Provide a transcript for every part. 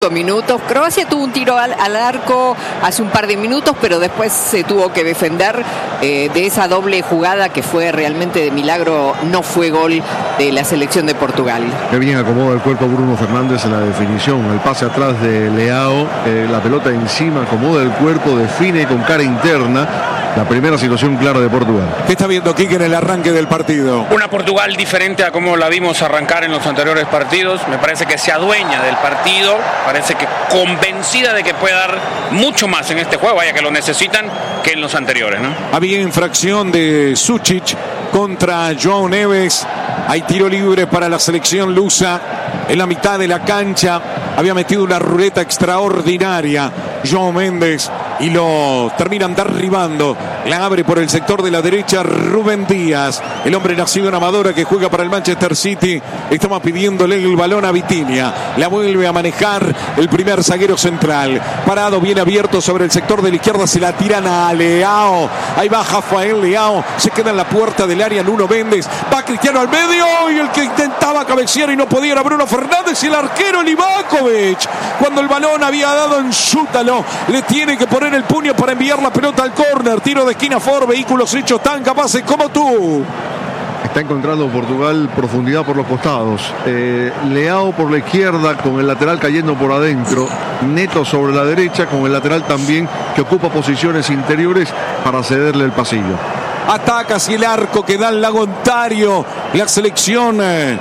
minutos. Croacia tuvo un tiro al arco hace un par de minutos, pero después se tuvo que defender de esa doble jugada que fue realmente de milagro. No fue gol de la selección de Portugal. Qué bien acomoda el cuerpo Bruno Fernández en la definición. El pase atrás de Leao, la pelota encima, acomoda el cuerpo, define con cara interna. La primera situación clara de Portugal. ¿Qué está viendo Quique en el arranque del partido? Una Portugal diferente a como la vimos arrancar en los anteriores partidos. Me parece que se adueña del partido. Parece que convencida de que puede dar mucho más en este juego, vaya que lo necesitan, que en los anteriores, ¿no? Había infracción de Sučić contra João Neves. Hay tiro libre para la selección lusa en la mitad de la cancha. Había metido una ruleta extraordinaria João Mendes y lo terminan derribando. La abre por el sector de la derecha Rubén Díaz, el hombre nacido en Amadora que juega para el Manchester City. Estamos pidiéndole el balón a Vitinha. La vuelve a manejar el primer zaguero central. Parado, bien abierto sobre el sector de la izquierda. Se la tiran a Leao. Ahí va Rafael Leao. Se queda en la puerta del área Nuno Mendes. Va Cristiano al medio y el que intentaba cabecear y no podía era Bruno Fernández y el arquero Livakovic. Cuando el balón había dado en Sútalo, le tiene que poner el puño para enviar la pelota al córner. Tiro de esquina Ford, vehículos hechos tan capaces como tú. Está encontrando Portugal profundidad por los costados. Leao por la izquierda con el lateral cayendo por adentro. Neto sobre la derecha con el lateral también que ocupa posiciones interiores para cederle el pasillo. Ataca hacia el arco que da el Lago Ontario. La selección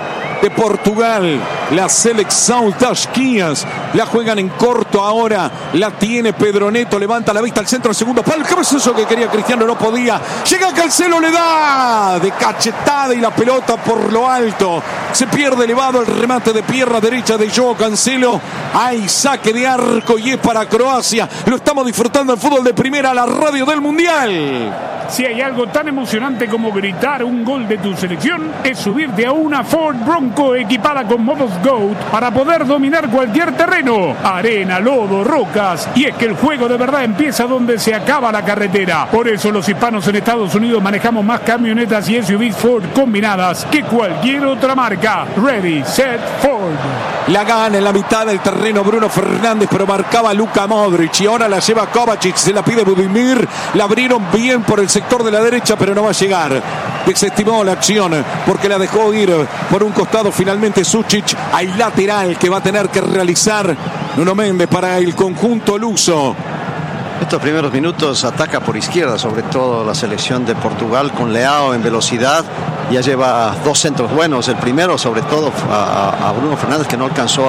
de Portugal, la selección das Guias, la juegan en corto ahora, la tiene Pedro Neto, levanta la vista al centro, al segundo palo, ¿qué es eso que quería Cristiano? No podía, llega Cancelo, le da de cachetada y la pelota por lo alto, se pierde elevado el remate de pierna derecha de Joao Cancelo. Hay saque de arco y es para Croacia. Lo estamos disfrutando en fútbol de primera, la radio del Mundial. Si hay algo tan emocionante como gritar un gol de tu selección, es subirte a una Ford Bronco equipada con modos GOAT para poder dominar cualquier terreno, arena, lodo, rocas. Y es que el juego de verdad empieza donde se acaba la carretera. Por eso los hispanos en Estados Unidos manejamos más camionetas y SUVs Ford combinadas que cualquier otra marca. Ready, set, Ford. La gana en la mitad del terreno Bruno Fernández, pero marcaba Luka Modric y ahora la lleva Kovacic, se la pide Budimir. La abrieron bien por el sector de la derecha, pero no va a llegar. Desestimó la acción porque la dejó ir por un costado finalmente Sučić. Hay lateral que va a tener que realizar Nuno Mendes para el conjunto luso. Estos primeros minutos ataca por izquierda, sobre todo la selección de Portugal con Leao en velocidad. Ya lleva dos centros buenos. El primero, sobre todo, a Bruno Fernández, que no alcanzó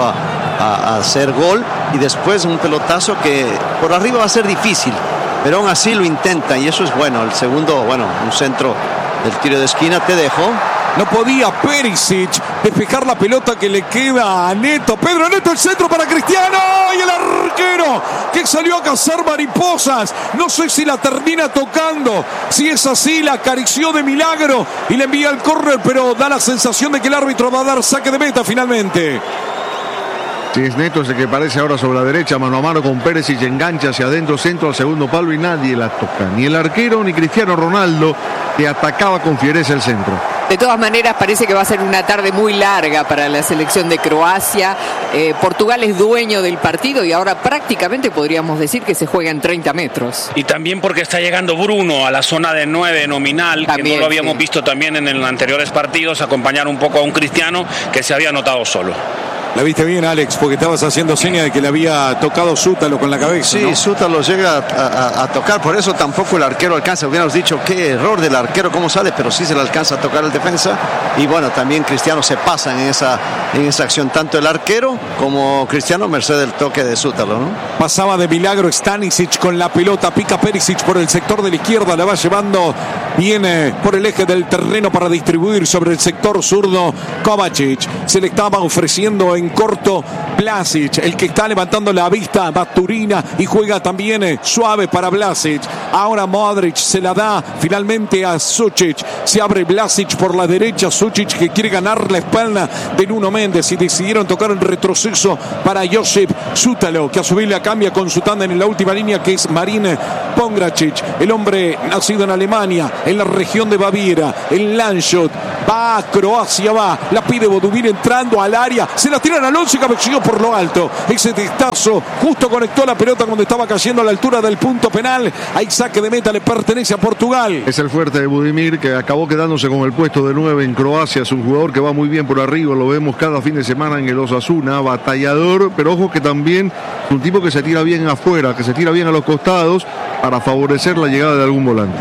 a hacer gol. Y después un pelotazo que por arriba va a ser difícil, pero aún así lo intenta y eso es bueno. El segundo, bueno, un centro del tiro de esquina, te dejo. No podía Perisic despejar la pelota que le queda a Neto. Pedro Neto, el centro para Cristiano. Y el arquero que salió a cazar mariposas. No sé si la termina tocando. Si es así, la acarició de milagro y le envía el córner, pero da la sensación de que el árbitro va a dar saque de meta finalmente. Si es Neto, es el que aparece ahora sobre la derecha, mano a mano con Perisic, engancha hacia adentro, centro al segundo palo y nadie la toca. Ni el arquero ni Cristiano Ronaldo, que atacaba con fiereza el centro. De todas maneras, parece que va a ser una tarde muy larga para la selección de Croacia. Portugal es dueño del partido y ahora prácticamente podríamos decir que se juega en 30 metros. Y también porque está llegando Bruno a la zona de 9 nominal, también, que no lo habíamos visto también en los anteriores partidos, acompañar un poco a un Cristiano que se había notado solo. La viste bien, Alex, porque estabas haciendo seña de que le había tocado Sútalo con la cabeza. Sí, ¿no? Sútalo llega a tocar, por eso tampoco el arquero alcanza. Hubiéramos dicho qué error del arquero, cómo sale, pero sí se le alcanza a tocar el defensa. Y bueno, también Cristiano se pasa en esa acción, tanto el arquero como Cristiano, merced del toque de Sútalo, ¿no? Pasaba de milagro Stanisic con la pelota, pica Perisic por el sector de la izquierda, la va llevando, viene por el eje del terreno para distribuir sobre el sector zurdo Kovacic. Se le estaba ofreciendo en corto Vlasic, el que está levantando la vista, Baturina, y juega también suave para Vlasic. Ahora Modric se la da finalmente a Sučić, se abre Vlasic por la derecha, Sučić que quiere ganar la espalda de Nuno Mendes y decidieron tocar en retroceso para Josip Sútalo, que a su vez la cambia con su tándem en la última línea, que es Marin Pongracic, el hombre nacido en Alemania, en la región de Baviera. El Landshut va a Croacia, la pide Bodumir entrando al área, se la tiran al 11, cabeceó por lo alto. Ese testazo justo conectó la pelota cuando estaba cayendo a la altura del punto penal. Hay saque de meta, le pertenece a Portugal. Es el fuerte de Budimir, que acabó quedándose con el puesto de 9 en Croacia. Es un jugador que va muy bien por arriba, lo vemos cada fin de semana en el Osasuna, batallador, pero ojo que también es un tipo que se tira bien afuera, que se tira bien a los costados para favorecer la llegada de algún volante.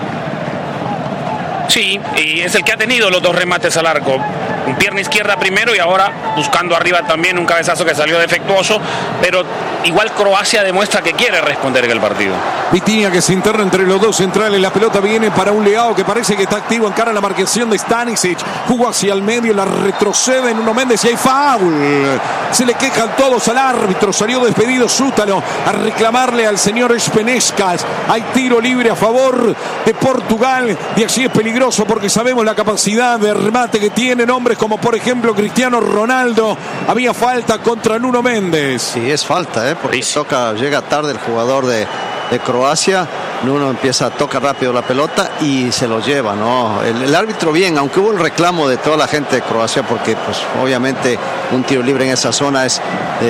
Sí, y es el que ha tenido los dos remates al arco. Un pierna izquierda primero y ahora buscando arriba también un cabezazo que salió defectuoso, pero igual Croacia demuestra que quiere responder en el partido. Vitinha que se interna entre los dos centrales, la pelota viene para un Leao que parece que está activo en cara a la marcación de Stanisic, jugó hacia el medio, la retrocede en Nuno Méndez y hay foul. Se le quejan todos al árbitro, salió despedido Sútalo a reclamarle al señor Espenescas. Hay tiro libre a favor de Portugal y así es peligroso porque sabemos la capacidad de remate que tienen hombres como por ejemplo Cristiano Ronaldo. Había falta contra Nuno Méndez. Sí, es falta, porque llega tarde el jugador de Croacia. Nuno toca rápido la pelota y se lo lleva, ¿no? El árbitro bien, aunque hubo el reclamo de toda la gente de Croacia, porque pues obviamente un tiro libre en esa zona es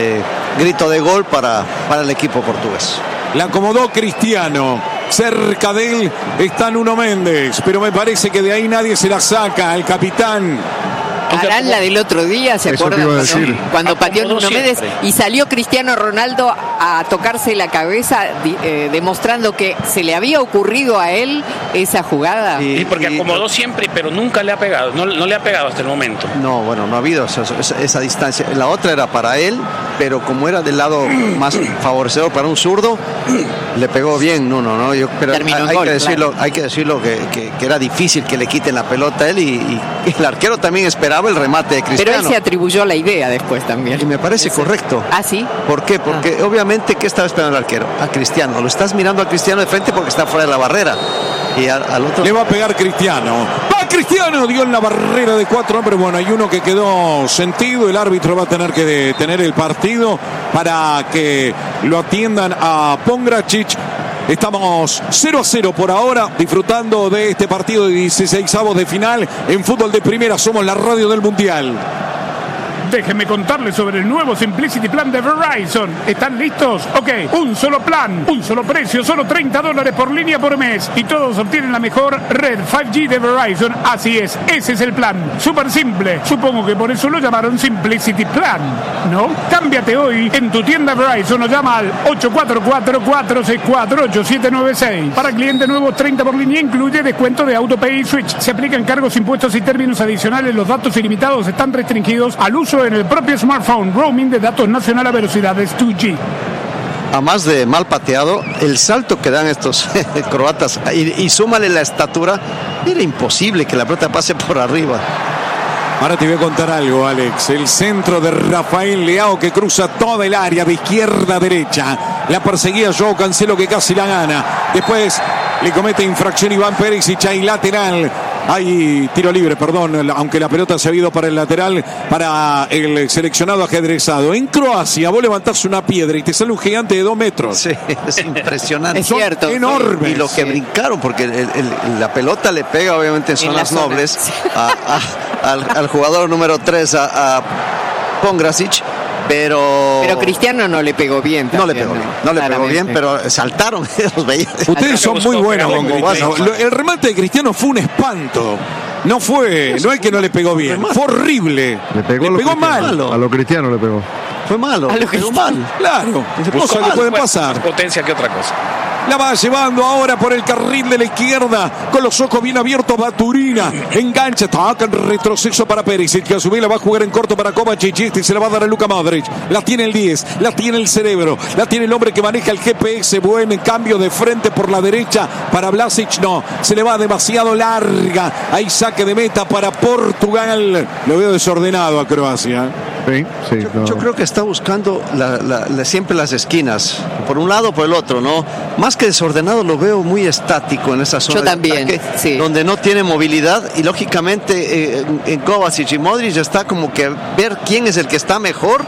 grito de gol para el equipo portugués. La acomodó Cristiano. Cerca de él está Nuno Méndez, pero me parece que de ahí nadie se la saca. El capitán. Harán la del otro día, ¿se acuerdan? Cuando pateó Nuno Méndez y salió Cristiano Ronaldo a tocarse la cabeza, demostrando que se le había ocurrido a él esa jugada. Sí, porque acomodó siempre, pero nunca le ha pegado, no le ha pegado hasta el momento. No, bueno, no ha habido esa distancia. La otra era para él, pero como era del lado más favorecedor para un zurdo, le pegó bien Nuno, ¿no? Pero hay que decirlo que era difícil que le quiten la pelota a él y el arquero también esperaba el remate de Cristiano. Pero él se atribuyó la idea después también. Y me parece correcto. ¿Ah, sí? ¿Por qué? Porque obviamente, ¿qué estaba esperando el arquero? A Cristiano. Lo estás mirando a Cristiano de frente porque está fuera de la barrera. Y al otro... Le va a pegar Cristiano. ¡Va Cristiano! Dio en la barrera de 4 hombres. Bueno, hay uno que quedó sentido. El árbitro va a tener que detener el partido para que lo atiendan a Pongracic. Estamos 0-0 por ahora, disfrutando de este partido de 16avos de final en fútbol de primera. Somos la radio del Mundial. Déjenme contarles sobre el nuevo Simplicity Plan de Verizon. ¿Están listos? Ok, un solo plan, un solo precio, solo $30 por línea por mes. Y todos obtienen la mejor red 5G de Verizon. Así es, ese es el plan. Súper simple. Supongo que por eso lo llamaron Simplicity Plan, ¿no? Cámbiate hoy en tu tienda Verizon o llama al 844-464-8796. Para clientes nuevos, 30 por línea, incluye descuento de AutoPay y Switch. Se aplican cargos, impuestos y términos adicionales. Los datos ilimitados están restringidos al uso en el propio smartphone. Roaming de datos nacional a velocidades 2G. A más de mal pateado, el salto que dan estos croatas y súmale la estatura, era imposible que la pelota pase por arriba. Ahora te voy a contar algo, Alex. El centro de Rafael Leao que cruza toda el área de izquierda a derecha. La perseguía Joao Cancelo que casi la gana. Después le comete infracción Iván Perisic. Hay lateral. Hay tiro libre, perdón, aunque la pelota se ha ido para el lateral, para el seleccionado ajedrezado. En Croacia vos levantás una piedra y te sale un gigante de 2 metros. Sí, es impresionante. Es cierto. Son enormes. Y lo que brincaron, porque la pelota le pega obviamente en zonas nobles al jugador número 3, a Pongracic. Pero Cristiano no le pegó bien. No le pegó bien, pero saltaron. Ustedes son muy buenos con Cristiano. El remate de Cristiano fue un espanto. No es que no le pegó bien, fue horrible. Le pegó mal. A lo Cristiano le pegó. Fue malo. A lo que pegó mal. Claro. Cosas le pueden pasar. Más potencia que otra cosa. La va llevando ahora por el carril de la izquierda, con los ojos bien abiertos Baturina, engancha, toca en retroceso para Perisic, que a su vez la va a jugar en corto para Kovacic, y se la va a dar a Luka Modric. La tiene el 10, la tiene el cerebro, la tiene el hombre que maneja el GPS, buen cambio de frente por la derecha para Vlasic, no, se le va demasiado larga, hay saque de meta para Portugal. Lo veo desordenado a Croacia. Yo creo que está buscando siempre las esquinas, por un lado o por el otro, ¿no? Más que desordenado, lo veo muy estático en esa zona. Yo también, de ataque, sí. Donde no tiene movilidad, y lógicamente en Kovacic y Modric está como que ver quién es el que está mejor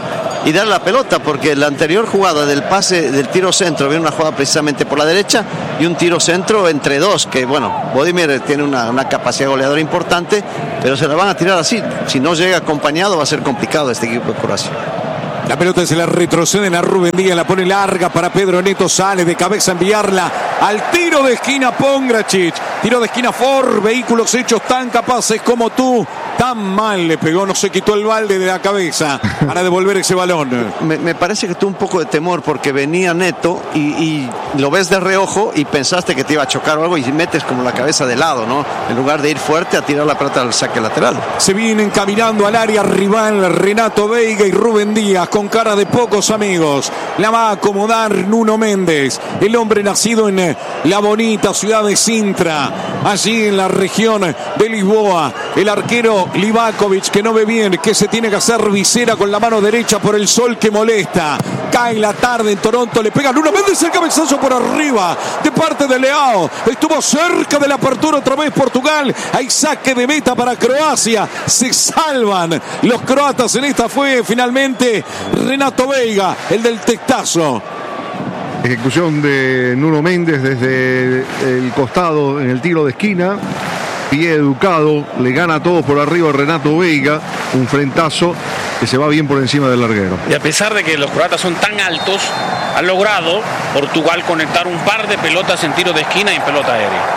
y dar la pelota, porque la anterior jugada del pase del tiro centro, viene una jugada precisamente por la derecha y un tiro centro entre dos, que bueno, Budimir tiene una capacidad goleadora importante, pero se la van a tirar así. Si no llega acompañado va a ser complicado este equipo de Croacia. La pelota se la retroceden a Rubén Díaz, la pone larga para Pedro Neto, sale de cabeza a enviarla al tiro de esquina Pongracic. Tiro de esquina Ford, vehículos hechos tan capaces como tú. Tan mal le pegó, no se quitó el balde de la cabeza para devolver ese balón. Me parece que tuvo un poco de temor porque venía Neto y lo ves de reojo y pensaste que te iba a chocar o algo y metes como la cabeza de lado, ¿no? En lugar de ir fuerte a tirar la pelota al saque lateral. Se vienen caminando al área rival Renato Veiga y Rubén Díaz con cara de pocos amigos. La va a acomodar Nuno Méndez, el hombre nacido en la bonita ciudad de Sintra, allí en la región de Lisboa. El arquero Livakovic, que no ve bien, que se tiene que hacer visera con la mano derecha por el sol que molesta. Cae la tarde en Toronto, le pega Nuno Méndez, el cabezazo por arriba de parte de Leao. Estuvo cerca de la apertura otra vez Portugal. Hay saque de meta para Croacia. Se salvan los croatas en esta. Fue finalmente Renato Veiga, el del testazo. Ejecución de Nuno Méndez desde el costado en el tiro de esquina. Pie educado, le gana a todos por arriba Renato Veiga. Un frentazo que se va bien por encima del larguero. Y a pesar de que los croatas son tan altos, ha logrado Portugal conectar un par de pelotas en tiro de esquina y en pelota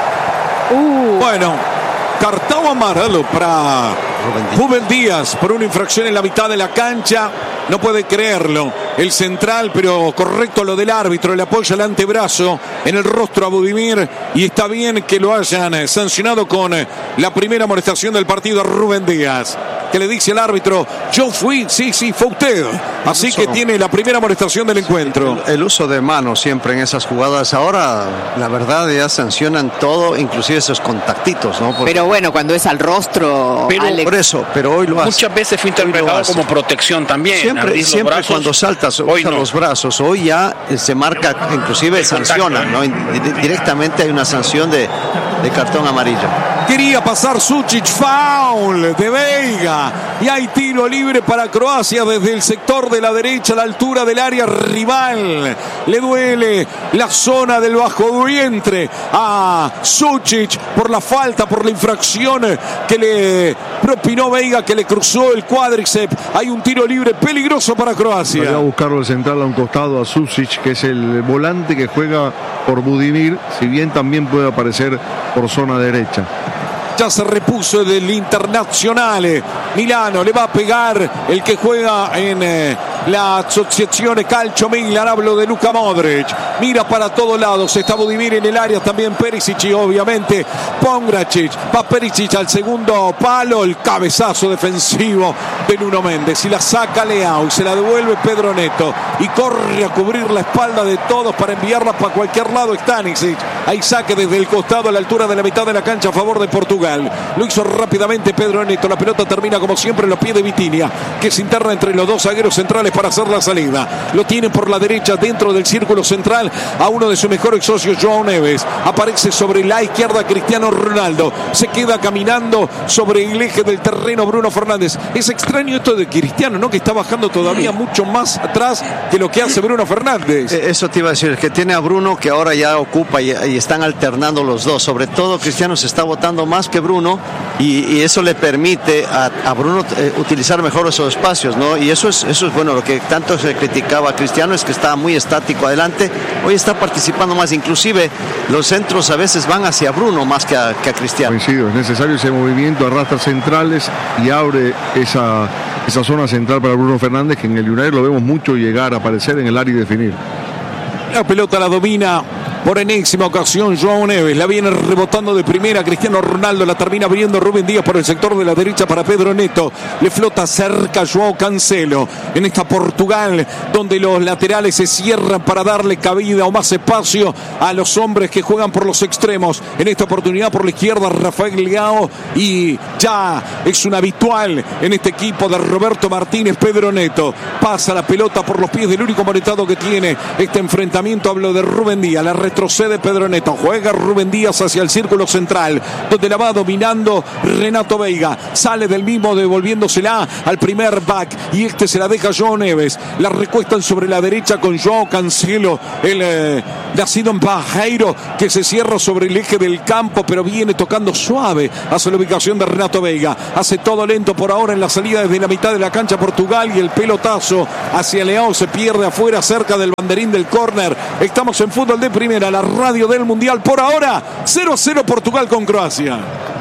aérea. Bueno, cartón amarelo para Rubén Díaz por una infracción en la mitad de la cancha. No puede creerlo el central, pero correcto lo del árbitro. Le apoya el antebrazo en el rostro a Budimir y está bien que lo hayan sancionado con la primera amonestación del partido a Rubén Díaz, que le dice al árbitro: yo fui, sí, fue usted. Así que tiene la primera amonestación del encuentro. El uso de mano siempre en esas jugadas. Ahora, la verdad, ya sancionan todo, inclusive esos contactitos, ¿no? Porque... Pero bueno, cuando es al rostro, pero, Alex... por eso, pero hoy lo hace. Muchas veces fue interpretado como protección también. Siempre cuando saltas, usa los brazos. Hoy ya se marca, inclusive sancionan, ¿no? Directamente hay una sanción de cartón amarillo. Quería pasar Sučić, foul de Veiga y hay tiro libre para Croacia desde el sector de la derecha a la altura del área rival. Le duele la zona del bajo vientre a Sučić por la falta, por la infracción que le propinó Veiga, que le cruzó el cuádriceps. Hay un tiro libre peligroso para Croacia. Voy a buscarlo el central a un costado a Sušić, que es el volante que juega por Budimir, si bien también puede aparecer por zona derecha. Ya se repuso del Internazionale Milano, le va a pegar el que juega en la Associazione Calcio Milan. Hablo de Luka Modric, mira para todos lados, está Budimir en el área, también Perisic y obviamente Pongracic. Va Perisic al segundo palo, el cabezazo defensivo de Nuno Méndez y la saca Leao y se la devuelve Pedro Neto y corre a cubrir la espalda de todos para enviarla para cualquier lado. Stanisic, hay saque desde el costado a la altura de la mitad de la cancha a favor de Portugal. Lo hizo rápidamente Pedro Neto. La pelota termina como siempre en los pies de Vitinha, que se interna entre los dos zagueros centrales para hacer la salida. Lo tiene por la derecha dentro del círculo central a uno de sus mejores socios, João Neves. Aparece sobre la izquierda Cristiano Ronaldo. Se queda caminando sobre el eje del terreno Bruno Fernández. Es extraño esto de Cristiano, ¿no? Que está bajando todavía mucho más atrás que lo que hace Bruno Fernández. Eso te iba a decir, que tiene a Bruno, que ahora ya ocupa y están alternando los dos. Sobre todo Cristiano se está botando más que Bruno y eso le permite a Bruno utilizar mejor esos espacios, ¿no? Y eso es bueno. Lo que tanto se criticaba a Cristiano es que estaba muy estático adelante. Hoy está participando más, inclusive los centros a veces van hacia Bruno más que a Cristiano. Coincido, es necesario ese movimiento, arrastra centrales y abre esa zona central para Bruno Fernández, que en el United lo vemos mucho llegar a aparecer en el área y definir. La pelota la domina por enésima ocasión João Neves, la viene rebotando de primera Cristiano Ronaldo, la termina abriendo Rubén Díaz por el sector de la derecha para Pedro Neto, le flota cerca João Cancelo en esta Portugal donde los laterales se cierran para darle cabida o más espacio a los hombres que juegan por los extremos. En esta oportunidad por la izquierda Rafael Leao y ya es un habitual en este equipo de Roberto Martínez. Pedro Neto pasa la pelota por los pies del único monetado que tiene este enfrentamiento. Hablo de Rubén Díaz, la retrocede Pedro Neto, juega Rubén Díaz hacia el círculo central, donde la va dominando Renato Veiga, sale del mismo devolviéndosela al primer back y se la deja João Neves, la recuestan sobre la derecha con João Cancelo, el nacido en Barreiro, que se cierra sobre el eje del campo, pero viene tocando suave hacia la ubicación de Renato Veiga, hace todo lento por ahora en la salida desde la mitad de la cancha Portugal, y el pelotazo hacia Leao se pierde afuera cerca del banderín del córner. Estamos en Fútbol de Primera, la radio del Mundial. Por ahora 0-0 Portugal con Croacia.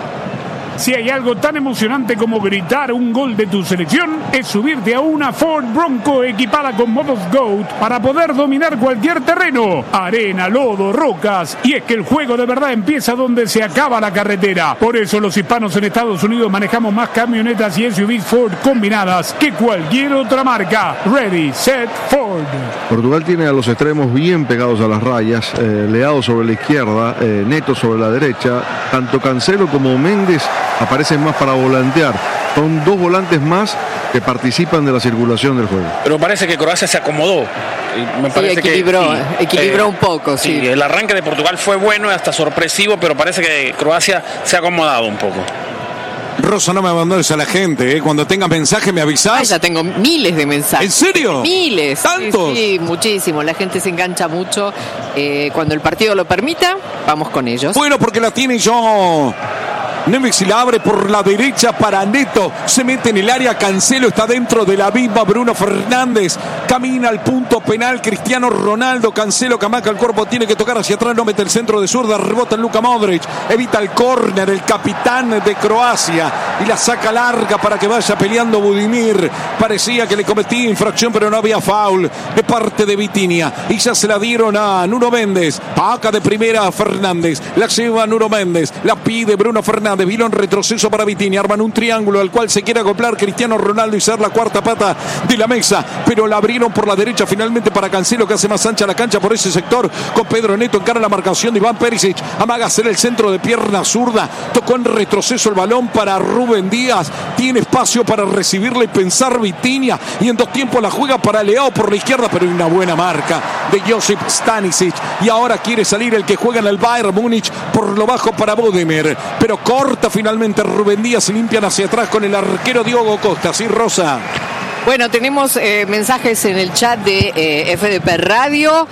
Si hay algo tan emocionante como gritar un gol de tu selección, es subirte a una Ford Bronco equipada con modos GOAT para poder dominar cualquier terreno, arena, lodo, rocas. Y es que el juego de verdad empieza donde se acaba la carretera. Por eso los hispanos en Estados Unidos manejamos más camionetas y SUVs Ford combinadas que cualquier otra marca. Ready, set, Ford. Portugal tiene a los extremos bien pegados a las rayas, Leao sobre la izquierda, Neto sobre la derecha. Tanto Cancelo como Méndez aparecen más para volantear. Son dos volantes más que participan de la circulación del juego. Pero parece que Croacia se acomodó. Me parece equilibró un poco, sí. El arranque de Portugal fue bueno y hasta sorpresivo, pero parece que Croacia se ha acomodado un poco. Rosa, no me abandones a la gente, Cuando tengas mensaje me avisás. Ay, ya tengo miles de mensajes. ¿En serio? Miles. ¿Tantos? Sí, muchísimo. La gente se engancha mucho. Cuando el partido lo permita, vamos con ellos. Bueno, porque la tiene yo. Neves y la abre por la derecha para Neto, se mete en el área, Cancelo está dentro de la misma, Bruno Fernández camina al punto penal, Cristiano Ronaldo, Cancelo que amaca el cuerpo, tiene que tocar hacia atrás, no mete el centro de zurda, rebota en Luka Modric, evita el córner, el capitán de Croacia, y la saca larga para que vaya peleando Budimir. Parecía que le cometía infracción, pero no había foul de parte de Vitinha, y ya se la dieron a Nuno Méndez, acá de primera Fernández, la lleva Nuno Méndez, la pide Bruno Fernández, vino en retroceso para Vitinha, arman un triángulo al cual se quiere acoplar Cristiano Ronaldo y ser la cuarta pata de la mesa, pero la abrieron por la derecha finalmente para Cancelo, que hace más ancha la cancha por ese sector, con Pedro Neto encara la marcación de Iván Perisic, amaga hacer el centro de pierna zurda, tocó en retroceso el balón para Rubén Díaz, tiene espacio para recibirle y pensar Vitinha, y en dos tiempos la juega para Leao por la izquierda, pero hay una buena marca de Josip Stanisic, y ahora quiere salir el que juega en el Bayern Múnich por lo bajo para Budimir, pero corta finalmente Rubén Díaz y limpian hacia atrás con el arquero Diogo Costa. Sí, Rosa. Bueno, tenemos mensajes en el chat de FDP Radio.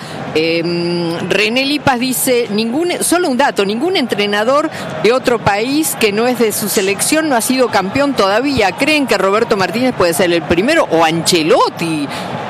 René Lipas dice, solo un dato, ningún entrenador de otro país que no es de su selección no ha sido campeón todavía. ¿Creen que Roberto Martínez puede ser el primero o Ancelotti?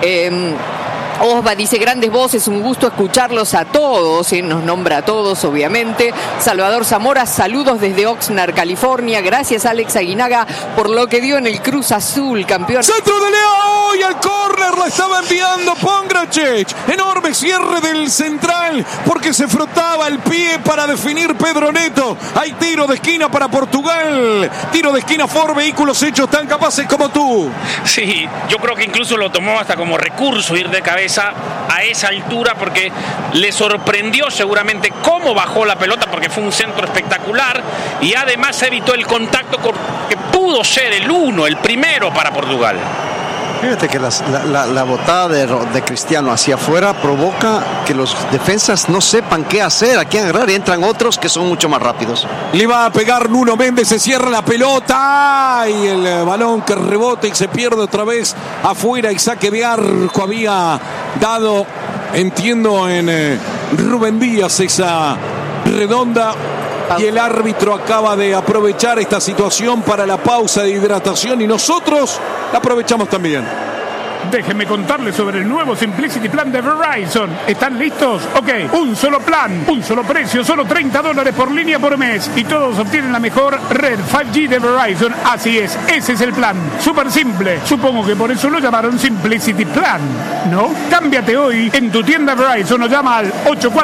Osva dice, grandes voces, un gusto escucharlos a todos, nos nombra a todos obviamente. Salvador Zamora, saludos desde Oxnard, California. Gracias Alex Aguinaga por lo que dio en el Cruz Azul, campeón. Centro de Leao y al córner la estaba enviando Pongracic. Enorme cierre del central porque se frotaba el pie para definir Pedro Neto. Hay tiro de esquina para Portugal. Tiro de esquina Ford, vehículos hechos tan capaces como tú. Sí, yo creo que incluso lo tomó hasta como recurso ir de cabeza a esa altura, porque le sorprendió seguramente cómo bajó la pelota, porque fue un centro espectacular y además evitó el contacto que pudo ser el primero para Portugal. Fíjate que la botada de Cristiano hacia afuera provoca que los defensas no sepan qué hacer, a quién agarrar, y entran otros que son mucho más rápidos. Le va a pegar Nuno Méndez, se cierra la pelota y el balón que rebota y se pierde otra vez afuera, y saque de arco había dado, entiendo, en Rubén Díaz esa redonda. Y el árbitro acaba de aprovechar esta situación para la pausa de hidratación y nosotros la aprovechamos también. Déjenme contarles sobre el nuevo Simplicity Plan de Verizon. ¿Están listos? Ok, un solo plan, un solo precio, solo $30 por línea por mes. Y todos obtienen la mejor red 5G de Verizon. Así es, ese es el plan. Súper simple. Supongo que por eso lo llamaron Simplicity Plan, ¿no? Cámbiate hoy en tu tienda Verizon o llama al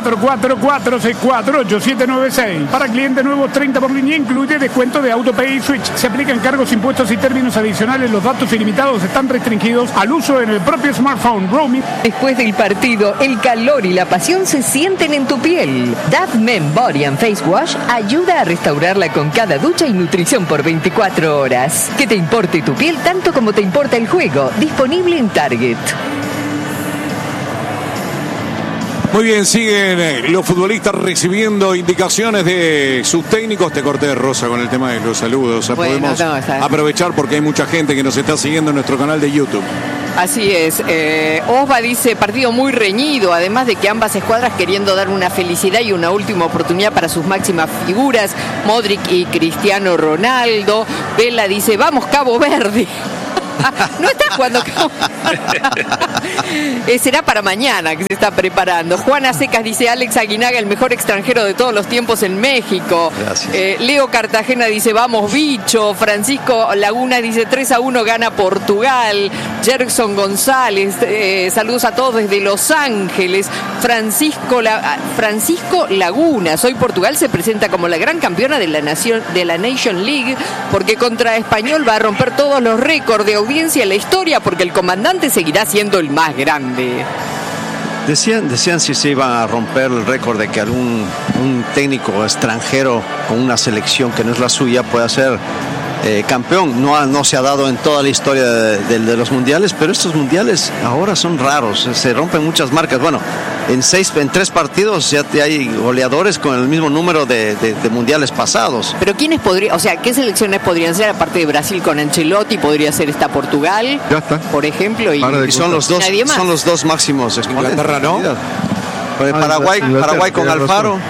844-464-8796. Para clientes nuevos, 30 por línea, incluye descuento de AutoPay y Switch. Se aplican cargos, impuestos y términos adicionales. Los datos ilimitados están restringidos al uso en el propio smartphone. Roaming. Después del partido, el calor y la pasión se sienten en tu piel. Dove Men Body and Face Wash ayuda a restaurarla con cada ducha y nutrición por 24 horas. Que te importe tu piel tanto como te importa el juego. Disponible en Target. Muy bien, siguen los futbolistas recibiendo indicaciones de sus técnicos. Te corté, Rosa, con el tema de los saludos. O sea, bueno, podemos no, aprovechar porque hay mucha gente que nos está siguiendo en nuestro canal de YouTube. Así es. Osva dice, partido muy reñido, además de que ambas escuadras queriendo dar una felicidad y una última oportunidad para sus máximas figuras, Modric y Cristiano Ronaldo. Vela dice, vamos Cabo Verde. No está jugando Cabo será para mañana que se está preparando. Juana Secas dice, Alex Aguinaga, el mejor extranjero de todos los tiempos en México. Leo Cartagena dice, vamos bicho. Francisco Laguna dice, 3-1 gana Portugal. Jerson González, saludos a todos desde Los Ángeles. Francisco Laguna, hoy Portugal se presenta como la gran campeona de la Nation League, porque contra Español va a romper todos los récords de audiencia en la historia, porque el comandante seguirá siendo el más grande. Decían si se iba a romper el récord de que un técnico extranjero con una selección que no es la suya pueda ser campeón. No se ha dado en toda la historia de los mundiales, pero estos mundiales ahora son raros, se rompen muchas marcas. Bueno, en 3 partidos ya hay goleadores con el mismo número de mundiales pasados. Pero ¿quiénes podrían, o sea, qué selecciones podrían ser aparte de Brasil con Ancelotti? Podría ser esta Portugal, ya está, por ejemplo, y son los dos máximos exponentes. Inglaterra, ¿no? Paraguay con Alfaro.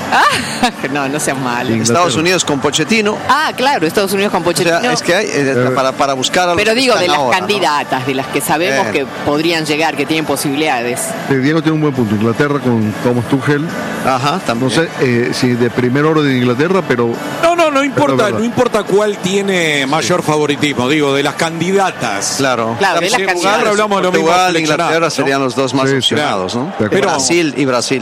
No sean malos. Estados Unidos con Pochettino. Claro, Estados Unidos con Pochettino. O sea, es que hay para buscar a los pero digo, de las ahora, candidatas, ¿no? De las que sabemos que podrían llegar, que tienen posibilidades. Diego tiene un buen punto. Inglaterra con Thomas Tuchel. Ajá, también. No sé si de primer orden de Inglaterra, pero... No importa cuál tiene mayor favoritismo, digo, de las candidatas. Claro, de las candidatas. Hablamos de lo mismo. Portugal e Inglaterra serían los dos más opcionados, ¿no? Pero Brasil. Y Brasil,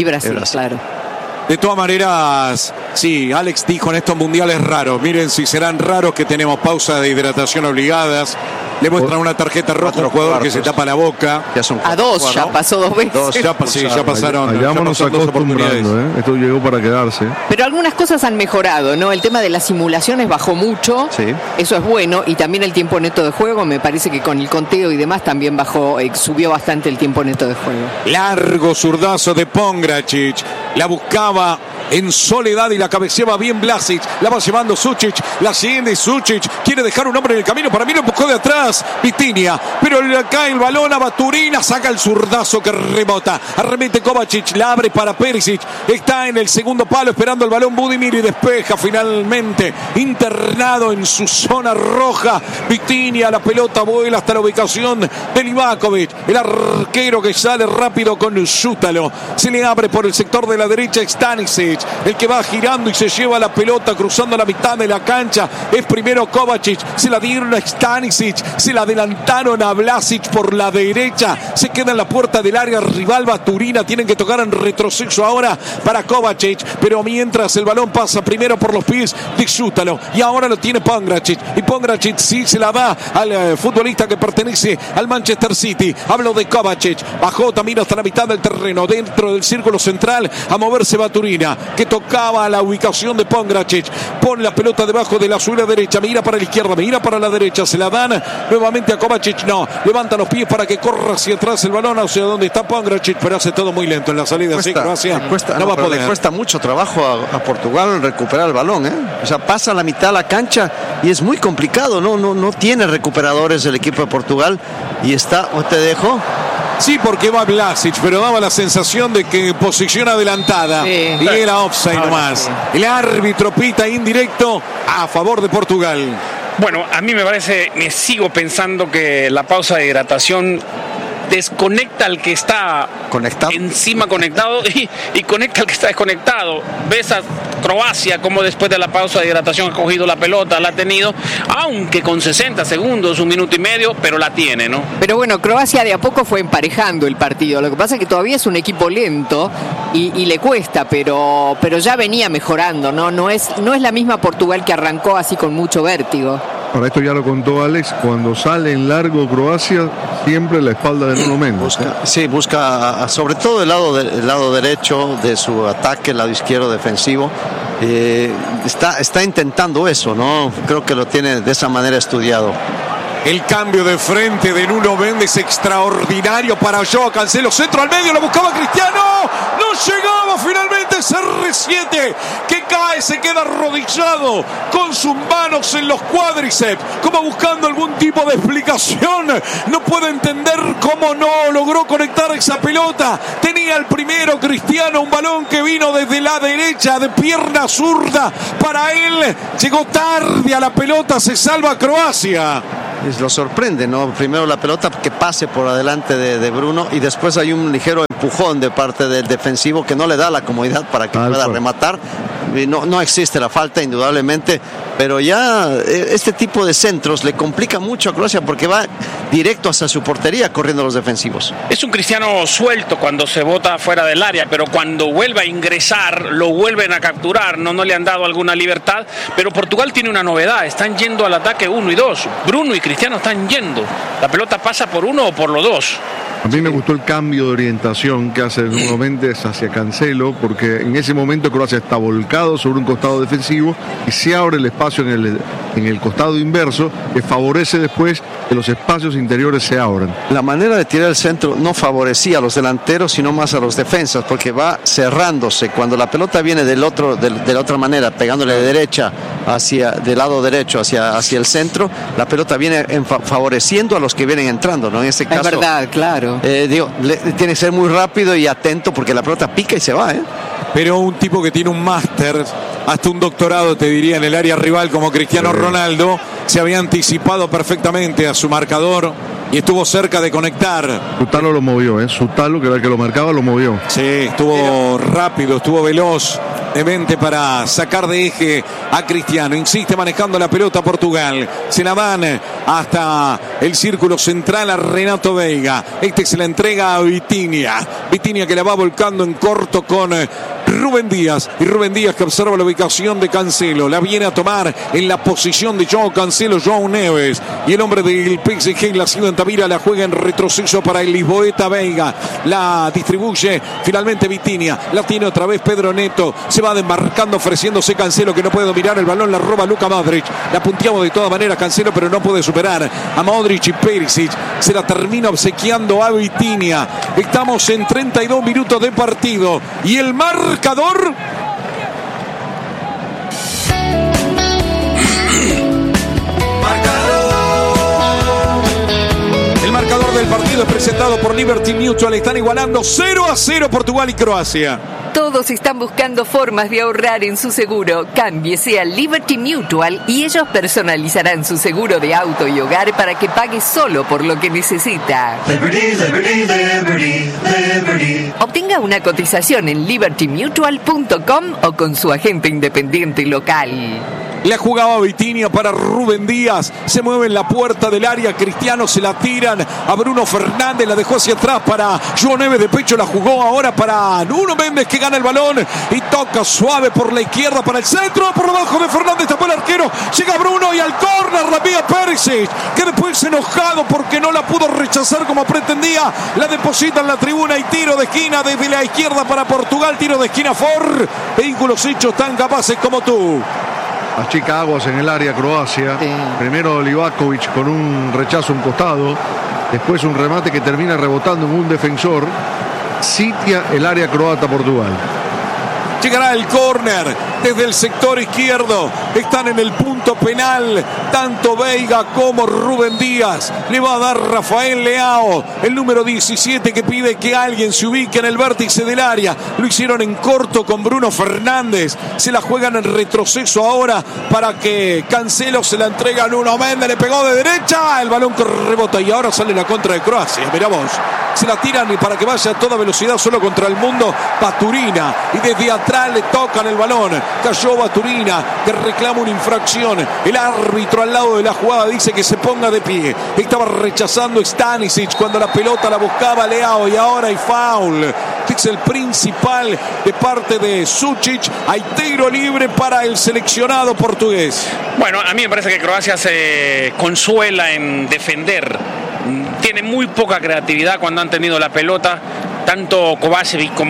claro. De todas maneras, sí, Alex dijo en estos mundiales raros. Miren si serán raros que tenemos pausa de hidratación obligadas. Le muestran una tarjeta roja a un jugador que se tapa la boca. Ya son a 2, ya pasó 2 veces. Ya pasaron. Vayámonos acostumbrando, ¿eh? Esto llegó para quedarse. Pero algunas cosas han mejorado, ¿no? El tema de las simulaciones bajó mucho. Sí. Eso es bueno. Y también el tiempo neto de juego. Me parece que con el conteo y demás también subió bastante el tiempo neto de juego. Largo zurdazo de Pongracic. La buscaba en soledad y la cabeceaba bien Vlasic. La va llevando Sučić. La siguiente Sučić. Quiere dejar un hombre en el camino. Para mí lo empujó de atrás Vitinha. Pero le cae el balón a Baturina. Saca el zurdazo que rebota. Arremete Kovacic. La abre para Perisic. Está en el segundo palo esperando el balón Budimir y despeja finalmente. Internado en su zona roja. Vitinha. La pelota vuela hasta la ubicación de Livakovic. El arquero que sale rápido con Zútalo. Se le abre por el sector de la derecha Stanisic. El que va girando y se lleva la pelota cruzando la mitad de la cancha es primero Kovacic. Se la dieron a Stanisic. Se la adelantaron a Vlasic por la derecha. Se queda en la puerta del área rival Baturina. Tienen que tocar en retroceso ahora para Kovacic. Pero mientras el balón pasa primero por los pies de Zútalo. Y ahora lo tiene Pongracic. Y Pongracic sí se la da al futbolista que pertenece al Manchester City. Hablo de Kovacic. Bajó también hasta la mitad del terreno. Dentro del círculo central a moverse Baturina, que tocaba a la ubicación de Pongracic. Pone la pelota debajo de la suela derecha. Mira para la izquierda, mira para la derecha. Se la dan nuevamente a Kovacic. No, levanta los pies para que corra hacia atrás el balón hacia donde está Pongracic, pero hace todo muy lento en la salida. Croacia no va a poder. Le cuesta mucho trabajo a Portugal recuperar el balón, ¿eh? O sea, pasa la mitad de la cancha y es muy complicado. No tiene recuperadores el equipo de Portugal y está, ¿o te dejo? Sí, porque va Vlasic, pero daba la sensación de que posición adelantada. Sí. Y era offside nomás. Sí. El árbitro pita indirecto a favor de Portugal. Bueno, a mí me sigo pensando que la pausa de hidratación desconecta al que está encima conectado y conecta al que está desconectado. Ves a Croacia como después de la pausa de hidratación ha cogido la pelota, la ha tenido, aunque con 60 segundos, 1 minuto y medio, pero la tiene, ¿no? Pero bueno, Croacia de a poco fue emparejando el partido. Lo que pasa es que todavía es un equipo lento y le cuesta, pero ya venía mejorando, ¿no? No es la misma Portugal que arrancó así con mucho vértigo. Para esto ya lo contó Alex, cuando sale en largo Croacia, siempre la espalda de Nuno Mendes. Busca sobre todo el lado derecho de su ataque, el lado izquierdo defensivo. Está intentando eso, ¿no? Creo que lo tiene de esa manera estudiado. El cambio de frente de Nuno Méndez extraordinario para Joao Cancelo. Centro al medio, lo buscaba Cristiano. No llegaba finalmente CR7 que cae, se queda arrodillado con sus manos en los cuádriceps, como buscando algún tipo de explicación. No puede entender cómo no logró conectar esa pelota. Tenía el primero Cristiano, un balón que vino desde la derecha de pierna zurda para él. Llegó tarde a la pelota, se salva Croacia. Lo sorprende, ¿no? Primero la pelota que pase por adelante de Bruno y después hay un ligero empujón de parte del defensivo que no le da la comodidad para que pueda rematar. No existe la falta, indudablemente, pero ya este tipo de centros le complica mucho a Croacia porque va directo hacia su portería corriendo los defensivos. Es un Cristiano suelto cuando se bota fuera del área, pero cuando vuelve a ingresar lo vuelven a capturar, no le han dado alguna libertad, pero Portugal tiene una novedad, están yendo al ataque 1 y 2, Bruno y Cristiano están yendo, la pelota pasa por uno o por los dos. A mí me gustó el cambio de orientación que hace Nuno Méndez hacia Cancelo, porque en ese momento Croacia está volcado sobre un costado defensivo y se abre el espacio en el costado inverso, que favorece después que los espacios interiores se abran. La manera de tirar el centro no favorecía a los delanteros, sino más a los defensas, porque va cerrándose. Cuando la pelota viene de la otra manera, pegándole de derecha del lado derecho hacia el centro, la pelota viene favoreciendo a los que vienen entrando, ¿no? En este caso. Es verdad, claro. Tiene que ser muy rápido y atento porque la pelota pica y se va, ¿eh? Pero un tipo que tiene un máster, hasta un doctorado te diría, en el área rival como Cristiano Ronaldo, se había anticipado perfectamente a su marcador y estuvo cerca de conectar. Sutalo lo movió, Sutalo, que era el que lo marcaba, lo movió. Sí, estuvo rápido, estuvo veloz de mente para sacar de eje a Cristiano. Insiste manejando la pelota Portugal. Se la van hasta el círculo central a Renato Veiga. Se la entrega a Vitinha. Vitinha que la va volcando en corto con Rubén Díaz. Y Rubén Díaz que observa la ubicación de Cancelo. La viene a tomar en la posición de Joao Cancelo, João Neves. Y el hombre del PSG, la ciudad de Tavira, la juega en retroceso para el lisboeta Veiga. La distribuye finalmente Vitinha. La tiene otra vez Pedro Neto. Se va desmarcando, ofreciéndose Cancelo que no puede dominar el balón. La roba Luka Modric. La punteamos de todas maneras Cancelo, pero no puede superar a Modric y Perisic. Se la termina obsequiando a Vitinha. Estamos en 32 minutos de partido. Y el marcador... El marcador del partido es presentado por Liberty Mutual. Están igualando 0-0 Portugal y Croacia. Todos están buscando formas de ahorrar en su seguro. Cámbiese a Liberty Mutual y ellos personalizarán su seguro de auto y hogar para que pague solo por lo que necesita. Liberty, Liberty, Liberty, Liberty. Obtenga una cotización en libertymutual.com o con su agente independiente local. La jugaba Vitinha para Rubén Díaz. Se mueve en la puerta del área. Cristiano se la tiran a Bruno Fernández. La dejó hacia atrás para João Neves de pecho. La jugó ahora para Nuno Méndez que gana el balón y toca suave por la izquierda para el centro. Por debajo de Fernández tapó el arquero. Llega Bruno y al córner la pega Perisic, que después enojado porque no la pudo rechazar como pretendía. La deposita en la tribuna y tiro de esquina desde la izquierda para Portugal. Tiro de esquina for. Vehículos hechos tan capaces como tú. Achica aguas en el área Croacia. Sí. Primero Livakovic con un rechazo a un costado. Después un remate que termina rebotando en un defensor. Sitia el área croata Portugal. Llegará el córner desde el sector izquierdo. Están en el punto penal tanto Veiga como Rubén Díaz. Le va a dar Rafael Leao, el número 17, que pide que alguien se ubique en el vértice del área. Lo hicieron en corto con Bruno Fernández. Se la juegan en retroceso ahora para que Cancelo se la entrega a Nuno Méndez. Le pegó de derecha. El balón que rebota y ahora sale la contra de Croacia. Mirá vos. Se la tiran y para que vaya a toda velocidad solo contra el mundo Baturina. Y desde atrás le tocan el balón. Cayó Baturina, que reclama una infracción. El árbitro al lado de la jugada dice que se ponga de pie. Estaba rechazando Stanisic cuando la pelota la buscaba Leao y ahora hay foul. Es el principal de parte de Sučić. Hay tiro libre para el seleccionado portugués. Bueno, a mí me parece que Croacia se consuela en defender. Tiene muy poca creatividad cuando han tenido la pelota. tanto Kovačević como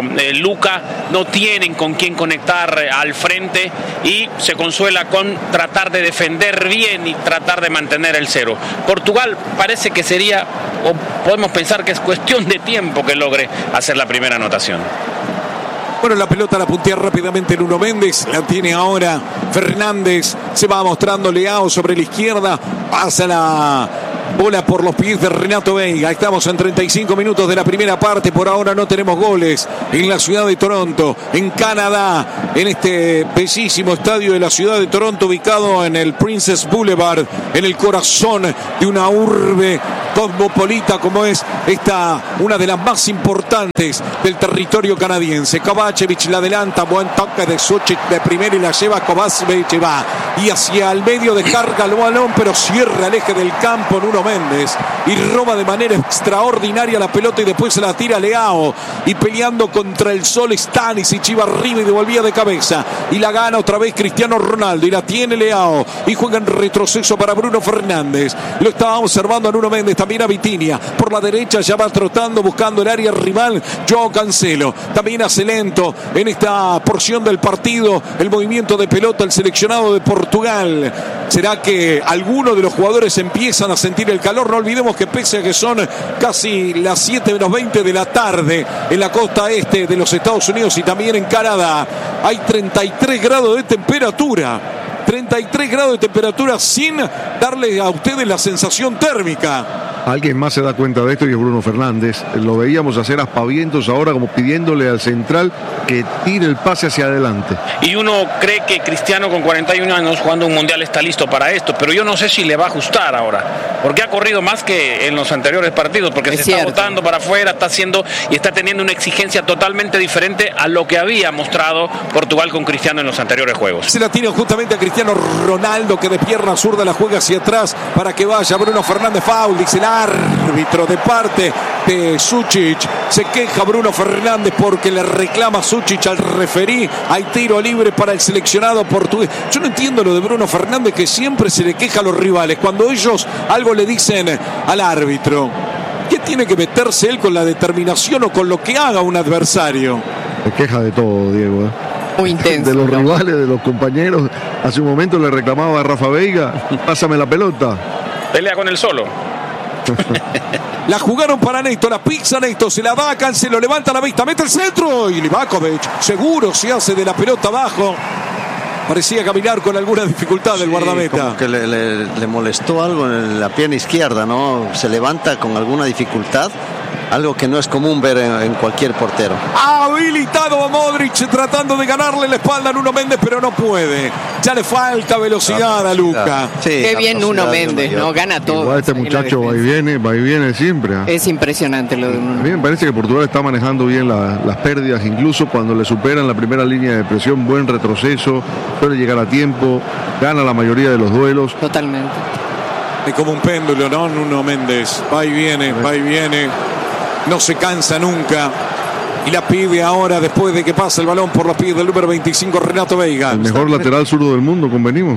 Luka no tienen con quién conectar al frente y se consuela con tratar de defender bien y tratar de mantener el cero. Portugal parece que sería, o podemos pensar que es cuestión de tiempo que logre hacer la primera anotación. Bueno, la pelota la puntea rápidamente Nuno Méndez, la tiene ahora Fernández, se va mostrando Leao sobre la izquierda, pasa la bola por los pies de Renato Veiga. Estamos en 35 minutos de la primera parte. Por ahora no tenemos goles en la ciudad de Toronto, en Canadá, en este bellísimo estadio de la ciudad de Toronto, ubicado en el Princess Boulevard, en el corazón de una urbe cosmopolita como es esta, una de las más importantes del territorio canadiense. Kovačević la adelanta, buen toque de Sučić de primera y la lleva Kovačević, va y hacia el medio descarga el balón, pero cierra el eje del campo Nuno Méndez y roba de manera extraordinaria la pelota y después se la tira Leao y peleando contra el sol Stanisic, iba arriba y devolvía de cabeza y la gana otra vez Cristiano Ronaldo y la tiene Leao y juega en retroceso para Bruno Fernández. Lo estaba observando a Nuno Méndez, también a Vitinha por la derecha, ya va trotando buscando el área rival Joao Cancelo, también hace lento en esta porción del partido el movimiento de pelota el seleccionado de Portugal. ¿Será que algunos de los jugadores empiezan a sentir el calor? No olvidemos que pese a que son casi las 7:20 de la tarde en la costa este de los Estados Unidos y también en Canadá, hay 33 grados de temperatura. 33 grados de temperatura sin darle a ustedes la sensación térmica. Alguien más se da cuenta de esto y es Bruno Fernández. Lo veíamos hacer aspavientos ahora como pidiéndole al central que tire el pase hacia adelante. Y uno cree que Cristiano con 41 años jugando un mundial está listo para esto, pero yo no sé si le va a ajustar ahora, porque ha corrido más que en los anteriores partidos, porque se está botando para afuera, está haciendo y está teniendo una exigencia totalmente diferente a lo que había mostrado Portugal con Cristiano en los anteriores juegos. Se la tiene justamente a Cristiano Ronaldo, que de pierna zurda la juega hacia atrás para que vaya Bruno Fernández. Foul, dice el árbitro de parte de Sučić. Se queja Bruno Fernández porque le reclama Sučić al referí. Hay tiro libre para el seleccionado portugués. Yo no entiendo lo de Bruno Fernández, que siempre se le queja a los rivales cuando ellos algo le dicen al árbitro. ¿Qué tiene que meterse él con la determinación o con lo que haga un adversario? Se queja de todo, Diego. Muy intenso. De los rivales, de los compañeros. Hace un momento le reclamaba a Rafa Veiga: pásame la pelota. Pelea con el solo. La jugaron para Neto, la pizza Neto, se la da a Cancelo, levanta la vista, mete el centro y Livaković seguro se hace de la pelota abajo. Parecía caminar con alguna dificultad el guardameta. Como que le molestó algo en la pierna izquierda, ¿no? Se levanta con alguna dificultad. Algo que no es común ver en cualquier portero. Habilitado a Modric tratando de ganarle la espalda a Nuno Méndez, pero no puede. Ya le falta velocidad a Luka. Sí, qué bien Nuno Méndez, ¿no? Gana todo. Igual este muchacho va y viene siempre. Es impresionante lo de Nuno. A mí me parece que Portugal está manejando bien las pérdidas, incluso cuando le superan la primera línea de presión. Buen retroceso, suele llegar a tiempo, gana la mayoría de los duelos. Totalmente. Es como un péndulo, ¿no? Nuno Méndez. Va y viene, va y viene. No se cansa nunca. Y la pide ahora después de que pasa el balón por los pies del número 25, Renato Veiga. El mejor lateral zurdo del mundo, convenimos.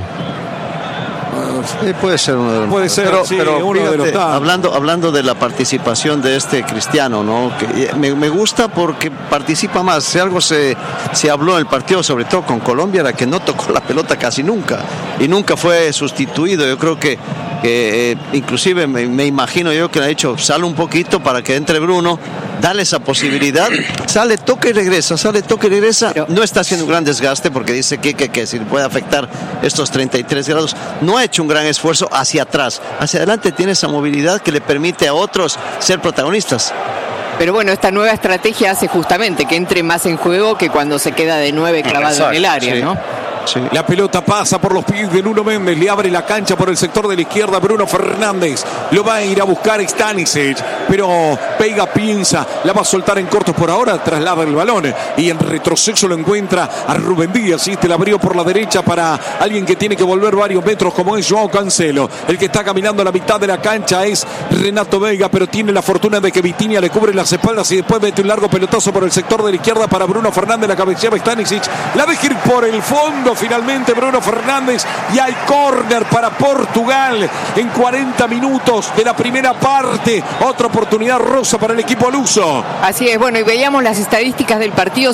Puede ser uno de los. Puede ser, pero, sí, pero uno fíjate, de los. Hablando de la participación de este Cristiano, ¿no? Que me gusta porque participa más. Si algo se habló en el partido, sobre todo con Colombia, era que no tocó la pelota casi nunca y nunca fue sustituido. Yo creo que inclusive me imagino yo que le ha dicho: sale un poquito para que entre Bruno, dale esa posibilidad, sale, toca y regresa, pero no está haciendo un gran desgaste porque dice que si puede afectar estos 33 grados, no ha hecho un gran esfuerzo hacia atrás, hacia adelante tiene esa movilidad que le permite a otros ser protagonistas. Pero bueno, esta nueva estrategia hace justamente que entre más en juego que cuando se queda de 9 clavado en el área, sí. ¿no? Sí. La pelota pasa por los pies de Nuno Méndez, le abre la cancha por el sector de la izquierda Bruno Fernández, lo va a ir a buscar Stanisic, pero Veiga piensa, la va a soltar en cortos por ahora, traslada el balón y en retroceso lo encuentra a Rubén Díaz, y este la abrió por la derecha para alguien que tiene que volver varios metros como es Joao Cancelo. El que está caminando a la mitad de la cancha es Renato Veiga, pero tiene la fortuna de que Vitinha le cubre las espaldas y después mete un largo pelotazo por el sector de la izquierda para Bruno Fernández, la cabeceaba Stanisic, la deja ir por el fondo. Finalmente Bruno Fernández y hay córner para Portugal en 40 minutos de la primera parte. Otra oportunidad rosa ventajosa para el equipo luso. Así es, bueno, y veíamos las estadísticas del partido,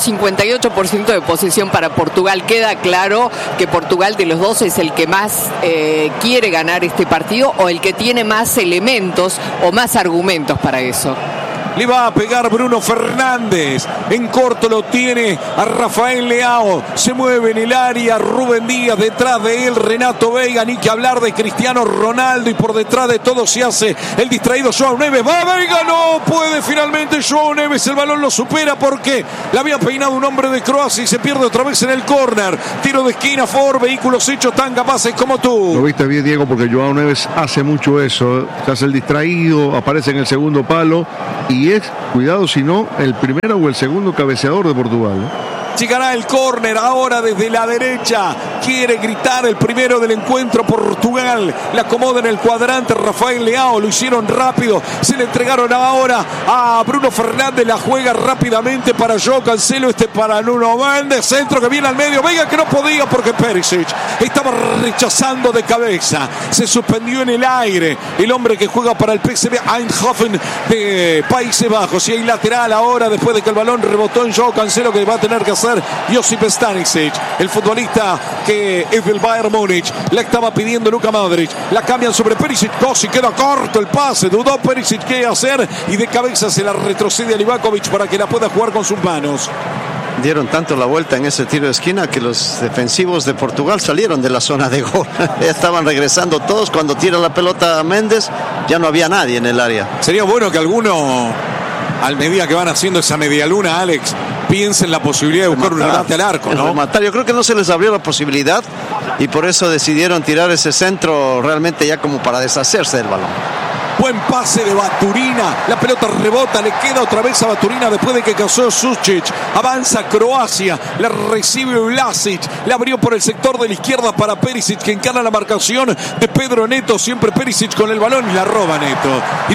58% de posesión para Portugal. Queda claro que Portugal de los dos es el que más quiere ganar este partido o el que tiene más elementos o más argumentos para eso. Le va a pegar Bruno Fernández. En corto lo tiene a Rafael Leao. Se mueve en el área Rubén Díaz. Detrás de él Renato Veiga. Ni que hablar de Cristiano Ronaldo. Y por detrás de todo se hace el distraído João Neves. Va Veiga. No puede finalmente João Neves. El balón lo supera porque le había peinado un hombre de Croacia y se pierde otra vez en el córner. Tiro de esquina for vehículos hechos tan capaces como tú. Lo viste bien, Diego, porque João Neves hace mucho eso. Se hace el distraído. Aparece en el segundo palo. Y es, cuidado si no, el primero o el segundo cabeceador de Portugal. Llegará el córner ahora desde la derecha. Quiere gritar el primero del encuentro Portugal. La acomoda en el cuadrante Rafael Leao. Lo hicieron rápido. Se le entregaron ahora a Bruno Fernández. La juega rápidamente para João Cancelo. Para Nuno Mendes. Centro que viene al medio. Veiga que no podía porque Perisic estaba rechazando de cabeza. Se suspendió en el aire. El hombre que juega para el PSV Eindhoven de Países Bajos. Y hay lateral ahora después de que el balón rebotó en João Cancelo, que va a tener que hacer Josip Stanisic, el futbolista que es del Bayern Múnich. La estaba pidiendo Luka Modric. La cambian sobre Perisic. Kosi queda corto el pase. Dudó Perisic qué hacer y de cabeza se la retrocede a Livakovic para que la pueda jugar con sus manos. Dieron tanto la vuelta en ese tiro de esquina que los defensivos de Portugal salieron de la zona de gol. Ya estaban regresando todos. Cuando tira la pelota a Méndez, ya no había nadie en el área. Sería bueno que alguno, al medida que van haciendo esa media luna, Alex, piensa en la posibilidad de buscar un remate al arco, ¿no? Rematar. Yo creo que no se les abrió la posibilidad y por eso decidieron tirar ese centro realmente ya como para deshacerse del balón. Buen pase de Baturina. La pelota rebota, le queda otra vez a Baturina después de que cazó Sucic. Avanza Croacia, la recibe Vlasic. La abrió por el sector de la izquierda para Perisic, que encara la marcación de Pedro Neto. Siempre Perisic con el balón y la roba Neto. Y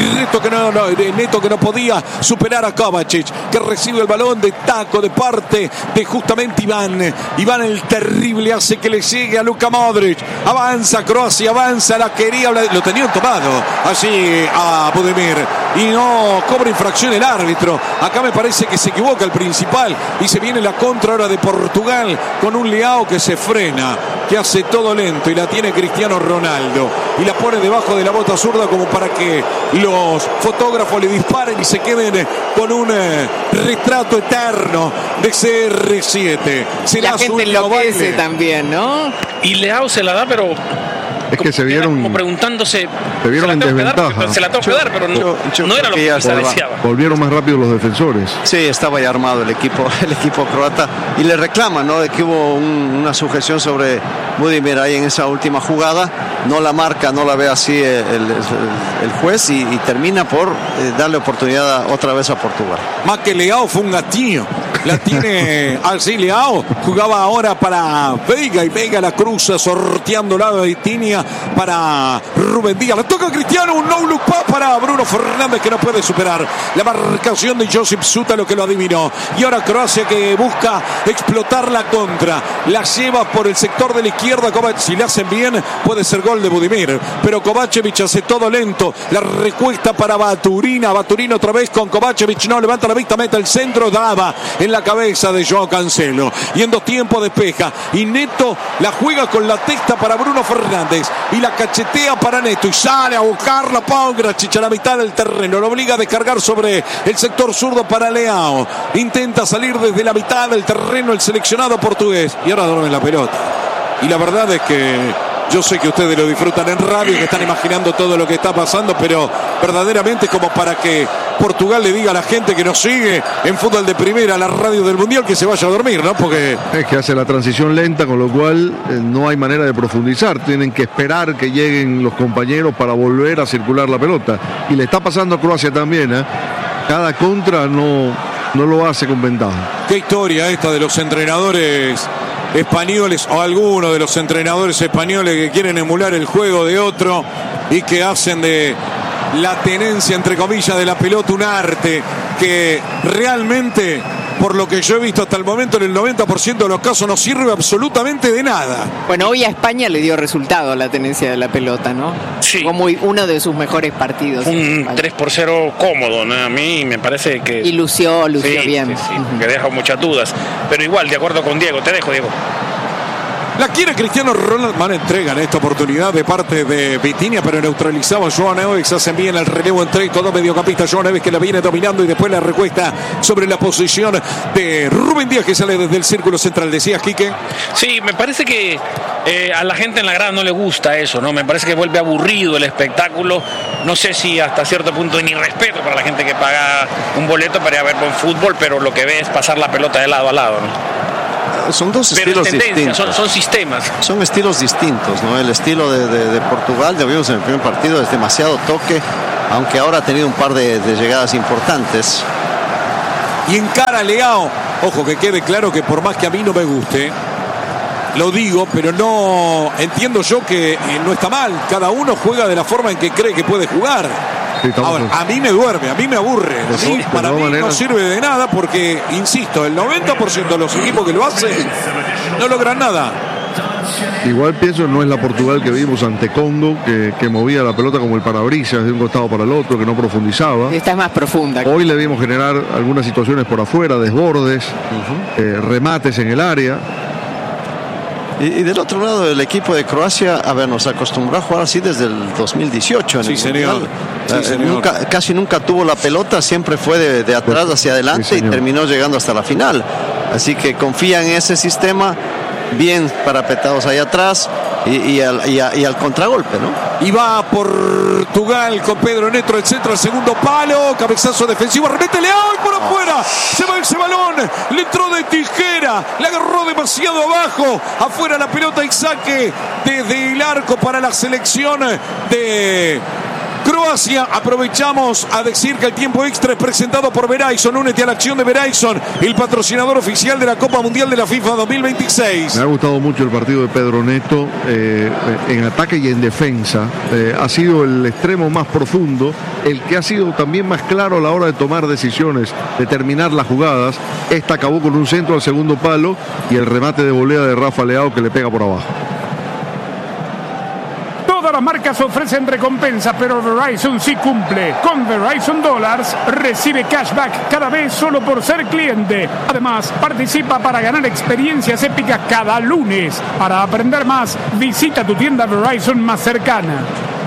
Neto que no podía superar a Kovacic, que recibe el balón de taco de parte de justamente Iván. Iván el terrible hace que le llegue a Luka Modric. Avanza Croacia, avanza, la quería, lo tenían tomado así a Budimir y no cobra infracción el árbitro. Acá me parece que se equivoca el principal y se viene la contra ahora de Portugal con un Leao que se frena, que hace todo lento y la tiene Cristiano Ronaldo y la pone debajo de la bota zurda como para que los fotógrafos le disparen y se queden con un retrato eterno de CR7. La gente enloquece también, ¿no? Y Leao se la da, pero es que se vieron como preguntándose, se vieron en desventaja. Se la tengo que dar, pero no era lo que se deseaba. Volvieron más rápido los defensores. Sí, estaba ya armado el equipo croata y le reclaman, ¿no? De que hubo una sujeción sobre Budimir ahí en esa última jugada. No la marca, no la ve así el juez y termina por darle oportunidad otra vez a Portugal. Más que Leao fue un gatillo. La tiene así Leao. Jugaba ahora para Veiga y Veiga la cruza sorteando la Vitinha para Rubén Díaz. Le toca a Cristiano, un no look pass para Bruno Fernández que no puede superar la marcación de Josip Suta, lo que lo adivinó. Y ahora Croacia que busca explotar la contra. La lleva por el sector de la izquierda. Si le hacen bien puede ser gol de Budimir, pero Kovacevic hace todo lento. La recuesta para Baturina. Baturina otra vez con Kovacevic. No levanta la vista, mete el centro. Daba en la cabeza de João Cancelo. Y en dos tiempos despeja. Y Neto la juega con la testa para Bruno Fernández. Y la cachetea para Neto. Y sale a buscarla Pongracic a la mitad del terreno. Lo obliga a descargar sobre el sector zurdo para Leao. Intenta salir desde la mitad del terreno el seleccionado portugués. Y ahora duerme la pelota. Y la verdad es que yo sé que ustedes lo disfrutan en radio, que están imaginando todo lo que está pasando, pero verdaderamente como para que Portugal le diga a la gente que nos sigue en fútbol de primera, la radio del Mundial, que se vaya a dormir, ¿no? Porque es que hace la transición lenta, con lo cual no hay manera de profundizar. Tienen que esperar que lleguen los compañeros para volver a circular la pelota. Y le está pasando a Croacia también, ¿eh? Cada contra no lo hace con ventaja. Qué historia esta de los entrenadores españoles o algunos de los entrenadores españoles que quieren emular el juego de otro y que hacen de la tenencia entre comillas de la pelota un arte que realmente por lo que yo he visto hasta el momento, en el 90% de los casos no sirve absolutamente de nada. Bueno, hoy a España le dio resultado la tenencia de la pelota, ¿no? Sí. Fue uno de sus mejores partidos. Un 3-0 cómodo, ¿no? A mí me parece que... Y lució sí, bien. Sí, que deja muchas dudas. Pero igual, de acuerdo con Diego. Te dejo, Diego. La quiere Cristiano Ronaldo. Mala entrega en esta oportunidad de parte de Vitinha, pero neutralizaba a Joao Neves. Hacen bien el relevo entre todo mediocampistas. Joao Neves que la viene dominando y después la recuesta sobre la posición de Rubén Díaz, que sale desde el círculo central. ¿Decías, Quique? Sí, me parece que a la gente en la grada no le gusta eso, ¿no? Me parece que vuelve aburrido el espectáculo. No sé si hasta cierto punto ni respeto para la gente que paga un boleto para ir a ver buen fútbol, pero lo que ve es pasar la pelota de lado a lado, ¿no? Son dos Pero estilos distintos. son sistemas. Son estilos distintos, ¿no? El estilo de Portugal, ya vimos en el primer partido, es demasiado toque, aunque ahora ha tenido un par de llegadas importantes. Y encara Leao. Ojo, que quede claro que por más que a mí no me guste, lo digo, pero no entiendo yo que no está mal. Cada uno juega de la forma en que cree que puede jugar. Sí, ahora, a mí me duerme, a mí me aburre. Sí, para mí no sirve de nada porque, insisto, el 90% de los equipos que lo hacen no logran nada. Igual pienso, no es la Portugal que vimos ante Congo, que movía la pelota como el parabrisas de un costado para el otro, que no profundizaba. Esta es más profunda. Hoy le vimos generar algunas situaciones por afuera, desbordes, remates en el área. Y del otro lado, el equipo de Croacia, a ver, nos acostumbró a jugar así desde el 2018. Sí, señor. Sí, señor. Casi nunca tuvo la pelota, siempre fue de atrás hacia adelante, sí, y terminó llegando hasta la final. Así que confía en ese sistema, bien parapetados ahí atrás y al contragolpe, ¿no? Y va Portugal con Pedro Neto, el centro al segundo palo, cabezazo defensivo, remete Leao y por afuera se va ese balón, le entró de tijera, le agarró demasiado abajo, afuera la pelota y saque desde el arco para la selección de Croacia. Aprovechamos a decir que el tiempo extra es presentado por Verizon. Únete a la acción de Verizon, el patrocinador oficial de la Copa Mundial de la FIFA 2026. Me ha gustado mucho el partido de Pedro Neto en ataque y en defensa. Ha sido el extremo más profundo, el que ha sido también más claro a la hora de tomar decisiones, de terminar las jugadas. Esta acabó con un centro al segundo palo y el remate de volea de Rafa Leao que le pega por abajo. Todas las marcas ofrecen recompensa, pero Verizon sí cumple. Con Verizon Dollars recibe cashback cada vez solo por ser cliente. Además, participa para ganar experiencias épicas cada lunes. Para aprender más, visita tu tienda Verizon más cercana.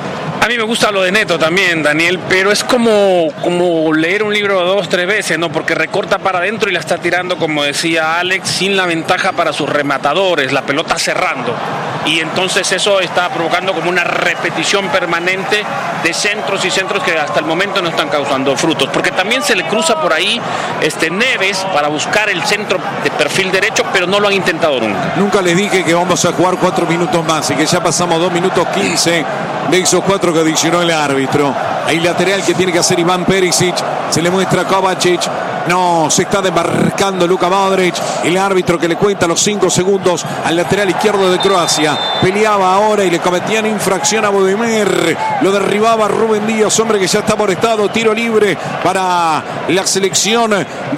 A mí me gusta lo de Neto también, Daniel, pero es como leer un libro 2 o 3 veces, ¿no? Porque recorta para adentro y la está tirando, como decía Alex, sin la ventaja para sus rematadores, la pelota cerrando. Y entonces eso está provocando como una repetición permanente de centros y centros que hasta el momento no están causando frutos. Porque también se le cruza por ahí Neves para buscar el centro de perfil derecho, pero no lo han intentado nunca. Nunca les dije que vamos a jugar 4 minutos más y que ya pasamos 2 minutos 15 de esos 4 que adicionó el árbitro. Ahí lateral que tiene que hacer Iván Perisic, se le muestra a Kovacic. No, se está demarcando Luka Modric. El árbitro que le cuenta los 5 segundos al lateral izquierdo de Croacia. Peleaba ahora y le cometían infracción a Budimir. Lo derribaba Rubén Díaz, hombre que ya está amonestado. Tiro libre para la selección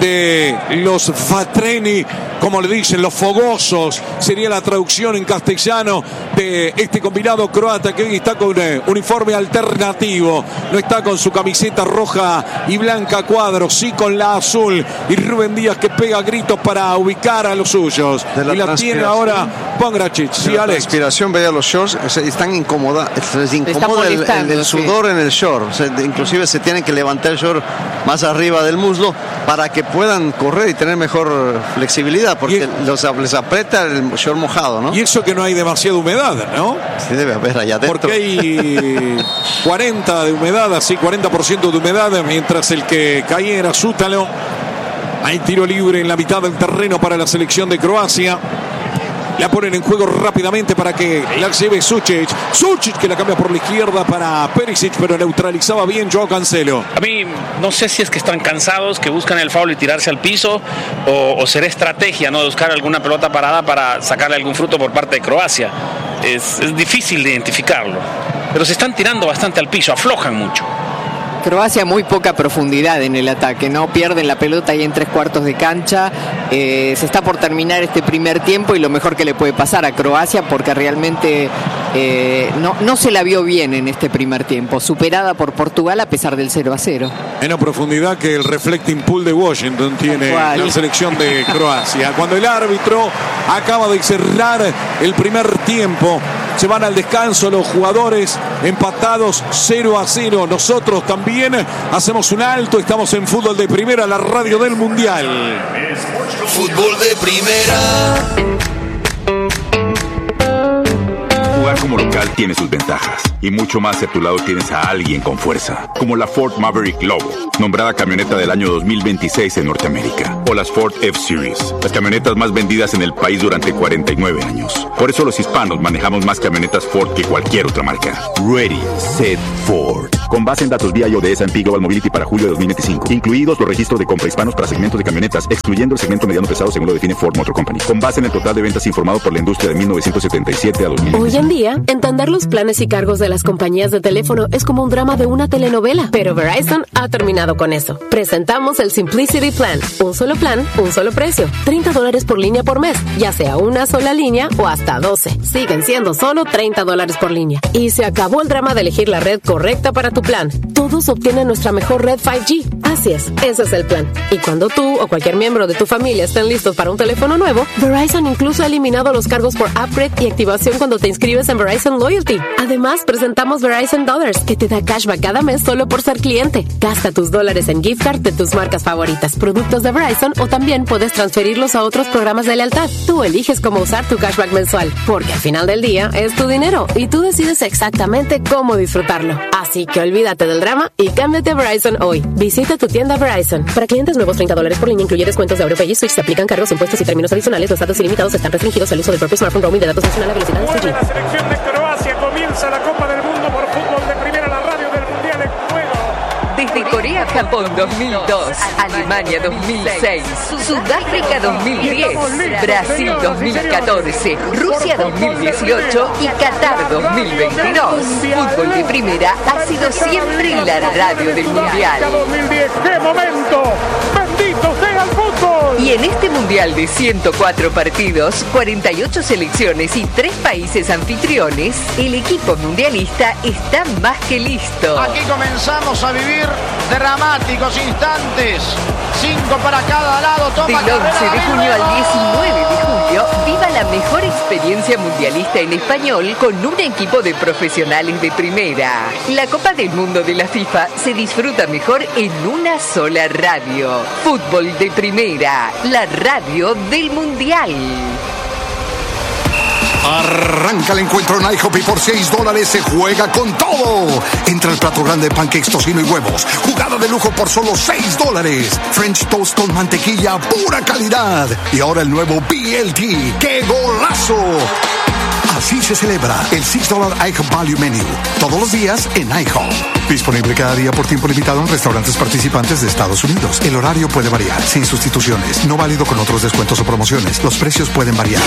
de los Vatreni, como le dicen, los fogosos. Sería la traducción en castellano de este combinado croata que hoy está con uniforme alternativo. No está con su camiseta roja y blanca a cuadros, sí con la azul. Y Rubén Díaz que pega gritos para ubicar a los suyos. Y la tiene ahora Pongracic. Sí, Alex. Inspiración, veía los shorts, están incomoda, les incomoda el sudor, sí, en el short. O sea, inclusive se tienen que levantar el short más arriba del muslo para que puedan correr y tener mejor flexibilidad, porque les aprieta el short mojado, ¿no? Y eso que no hay demasiada humedad, ¿no? Sí, debe haber allá adentro. Porque hay 40 de humedad, así 40% de humedad, mientras el que caía era Sútalo. Hay tiro libre en la mitad del terreno para la selección de Croacia. La ponen en juego rápidamente para que la lleve Sučić. Sučić que la cambia por la izquierda para Perisic, pero neutralizaba bien Joao Cancelo. A mí no sé si es que están cansados, que buscan el foul y tirarse al piso, o será estrategia, ¿no? De buscar alguna pelota parada para sacarle algún fruto por parte de Croacia. Es difícil de identificarlo. Pero se están tirando bastante al piso, aflojan mucho. Croacia muy poca profundidad en el ataque, ¿no? Pierden la pelota ahí en 3/4 de cancha. Se está por terminar este primer tiempo y lo mejor que le puede pasar a Croacia, porque realmente no se la vio bien en este primer tiempo, superada por Portugal a pesar del 0-0. Menos profundidad que el reflecting pool de Washington tiene la selección de Croacia. Cuando el árbitro acaba de cerrar el primer tiempo, se van al descanso los jugadores, empatados 0-0. Nosotros también hacemos un alto, estamos en Fútbol de Primera, la radio del Mundial. Fútbol de Primera. Jugar como local tiene sus ventajas y mucho más si a tu lado tienes a alguien con fuerza, como la Ford Maverick Lobo, nombrada camioneta del año 2026 en Norteamérica, o las Ford F-Series, las camionetas más vendidas en el país durante 49 años. Por eso los hispanos manejamos más camionetas Ford que cualquier otra marca. Ready, Set, Ford. Con base en datos vía de S&P Global Mobility para julio de 2025, incluidos los registros de compra hispanos para segmentos de camionetas, excluyendo el segmento mediano pesado según lo define Ford Motor Company, con base en el total de ventas informado por la industria de 1977 a 2025. Hoy en día, entender los planes y cargos de las compañías de teléfono es como un drama de una telenovela, pero Verizon ha terminado con eso. Presentamos el Simplicity Plan, un solo plan, un solo precio, $30 por línea por mes, ya sea una sola línea o hasta 12. Siguen siendo solo $30 por línea. Y se acabó el drama de elegir la red correcta para tu plan. Todos obtienen nuestra mejor red 5G. Así es, ese es el plan. Y cuando tú o cualquier miembro de tu familia estén listos para un teléfono nuevo, Verizon incluso ha eliminado los cargos por upgrade y activación cuando te inscribes en Verizon Loyalty. Además, presentamos Verizon Dollars, que te da cashback cada mes solo por ser cliente. Gasta tus dólares en gift card de tus marcas favoritas, productos de Verizon, o también puedes transferirlos a otros programas de lealtad. Tú eliges cómo usar tu cashback mensual, porque al final del día es tu dinero y tú decides exactamente cómo disfrutarlo. Así que olvídate del drama y cámbiate a Verizon hoy. Visita tu tienda Verizon. Para clientes nuevos, $30 por línea, incluye descuentos de AuroPay y Switch. Se aplican cargos, impuestos y términos adicionales. Los datos ilimitados están restringidos al uso del propio smartphone. Roaming de datos nacional a velocidad de 3G. La selección de Croacia comienza la Copa del Mundo por Fútbol de Primera, la radio del Mundial en juego. Desde Corea-Japón 2002, Alemania 2006, Sudáfrica 2010, Brasil 2014, Rusia 2018 y Qatar 2022. Fútbol de Primera ha sido siempre la radio del Mundial. 2010, ¡qué momento! ¡Bendito sea el fútbol! Y en este Mundial de 104 partidos, 48 selecciones y 3 países anfitriones, el equipo mundialista está más que listo. Aquí comenzamos a vivir dramáticos instantes. 5 para cada lado. Toma del 11 de junio al 19 de julio, viva la mejor experiencia mundialista en español con un equipo de profesionales de primera. La Copa del Mundo de la FIFA se disfruta mejor en una sola radio. Fútbol de Primera, la radio del Mundial. Arranca el encuentro en IHOP y por $6 se juega con todo. Entra el plato grande de pancakes, tocino y huevos. Jugada de lujo por solo $6. French toast con mantequilla, pura calidad. Y ahora el nuevo BLT. ¡Qué golazo! Así se celebra el $6 IHOP Value Menu. Todos los días en IHOP. Disponible cada día por tiempo limitado en restaurantes participantes de Estados Unidos. El horario puede variar, sin sustituciones. No válido con otros descuentos o promociones. Los precios pueden variar.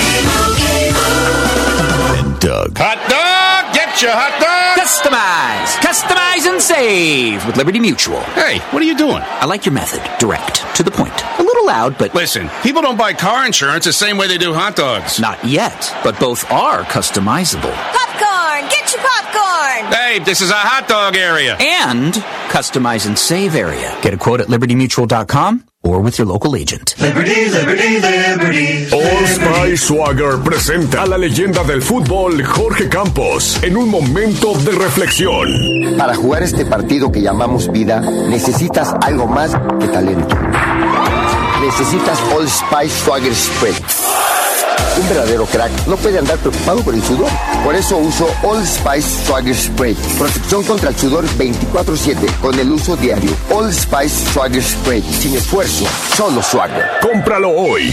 Doug. Hot dog! Get your hot dog! Customize! Customize and save with Liberty Mutual. Hey, what are you doing? I like your method. Direct. To the point. A little loud, but... Listen, people don't buy car insurance the same way they do hot dogs. Not yet, but both are customizable. Popcorn! Get your popcorn! Hey, this is a hot dog area. And customize and save area. Get a quote at libertymutual.com or with your local agent. Liberty, Liberty, Liberty. Old Spice Swagger presenta a la leyenda del fútbol Jorge Campos en un momento de reflexión. Para jugar este partido que llamamos vida, necesitas algo más que talento. Necesitas Old Spice Swagger Spray. Un verdadero crack no puede andar preocupado por el sudor. Por eso uso Old Spice Swagger Spray. Protección contra el sudor 24/7 con el uso diario. Old Spice Swagger Spray. Sin esfuerzo, solo Swagger. Cómpralo hoy.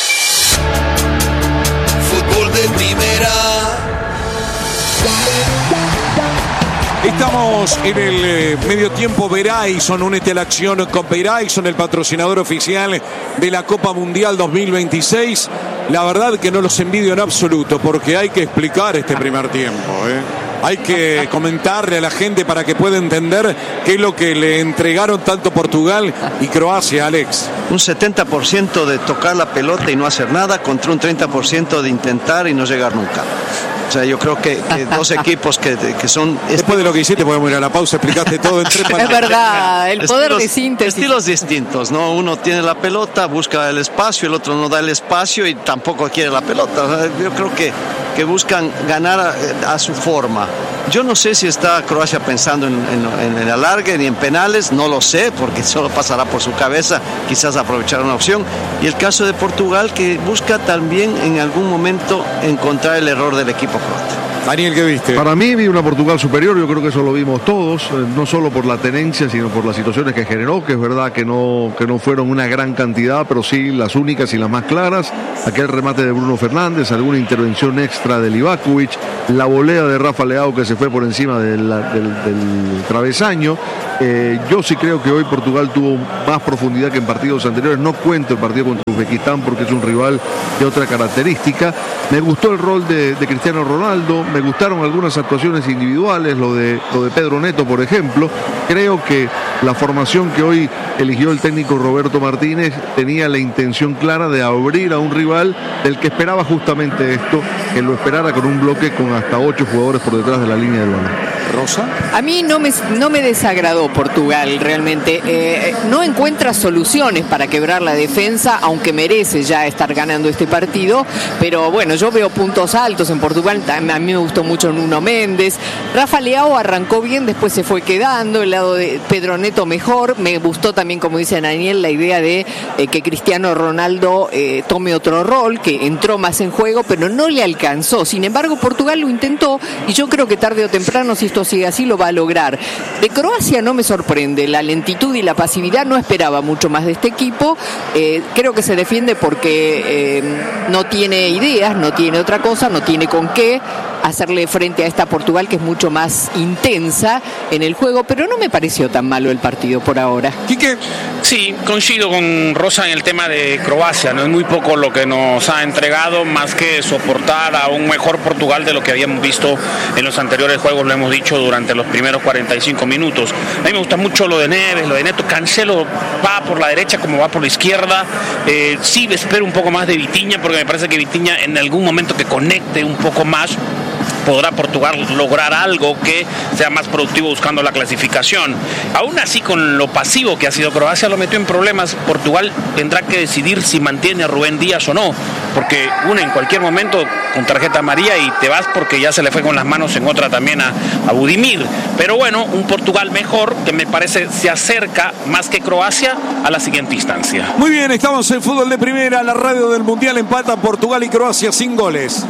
Fútbol de Primera. Estamos en el medio tiempo. Verizon, únete a la acción con Verizon, el patrocinador oficial de la Copa Mundial 2026. La verdad que no los envidio en absoluto porque hay que explicar este primer tiempo, Hay que comentarle a la gente para que pueda entender qué es lo que le entregaron tanto Portugal y Croacia, Alex. Un 70% de tocar la pelota y no hacer nada contra un 30% de intentar y no llegar nunca. O sea, yo creo que dos equipos que son... Después de lo que hiciste podemos ir a la pausa, explicaste todo en 3 palabras. Es verdad, el poder de síntesis. Estilos distintos, ¿no? Uno tiene la pelota, busca el espacio, el otro no da el espacio y tampoco quiere la pelota. O sea, yo creo que buscan ganar a su forma. Yo no sé si está Croacia pensando en el alargue ni en penales, no lo sé, porque solo pasará por su cabeza, quizás aprovechar una opción. Y el caso de Portugal, que busca también en algún momento encontrar el error del equipo croata. Daniel, ¿qué viste? Para mí vi una Portugal superior, yo creo que eso lo vimos todos, no solo por la tenencia, sino por las situaciones que generó, que es verdad que no fueron una gran cantidad, pero sí las únicas y las más claras. Aquel remate de Bruno Fernández, alguna intervención extra de Livakovic, la volea de Rafa Leao que se fue por encima del travesaño. Yo sí creo que hoy Portugal tuvo más profundidad que en partidos anteriores. No cuento el partido contra Uzbekistán porque es un rival de otra característica. Me gustó el rol de Cristiano Ronaldo, me gustaron algunas actuaciones individuales, lo de Pedro Neto, por ejemplo. Creo que la formación que hoy eligió el técnico Roberto Martínez tenía la intención clara de abrir a un rival del que esperaba justamente esto, que lo esperara con un bloque con hasta 8 jugadores por detrás de la línea del balón. Rosa. A mí no me desagradó Portugal realmente. No encuentra soluciones para quebrar la defensa, aunque merece ya estar ganando este partido. Pero bueno, yo veo puntos altos en Portugal. A mí me gustó mucho Nuno Méndez. Rafa Leao arrancó bien, después se fue quedando. El lado de Pedro Neto mejor. Me gustó también, como dice Daniel, la idea de que Cristiano Ronaldo tome otro rol, que entró más en juego, pero no le alcanzó. Sin embargo, Portugal lo intentó y yo creo que tarde o temprano, si esto sigue así, lo va a lograr. De Croacia no me sorprende la lentitud y la pasividad, no esperaba mucho más de este equipo. Creo que se defiende porque no tiene ideas, no tiene otra cosa, no tiene con qué hacerle frente a esta Portugal que es mucho más intensa en el juego, pero no me pareció tan malo el partido por ahora. Quique. Sí, coincido con Rosa en el tema de Croacia, no es muy poco lo que nos ha entregado, más que soportar a un mejor Portugal de lo que habíamos visto en los anteriores juegos, lo hemos dicho durante los primeros 45 minutos. A mí me gusta mucho lo de Neves, lo de Neto. Cancelo va por la derecha como va por la izquierda. Sí, espero un poco más de Vitinha, porque me parece que Vitinha en algún momento que conecte un poco más podrá Portugal lograr algo que sea más productivo buscando la clasificación. Aún así, con lo pasivo que ha sido Croacia, lo metió en problemas. Portugal tendrá que decidir si mantiene a Rubén Díaz o no, porque en cualquier momento con tarjeta amarilla y te vas porque ya se le fue con las manos en otra también a Budimir. Pero bueno, un Portugal mejor que me parece se acerca más que Croacia a la siguiente instancia. Muy bien, estamos en Fútbol de Primera, la radio del Mundial. Empatan Portugal y Croacia sin goles.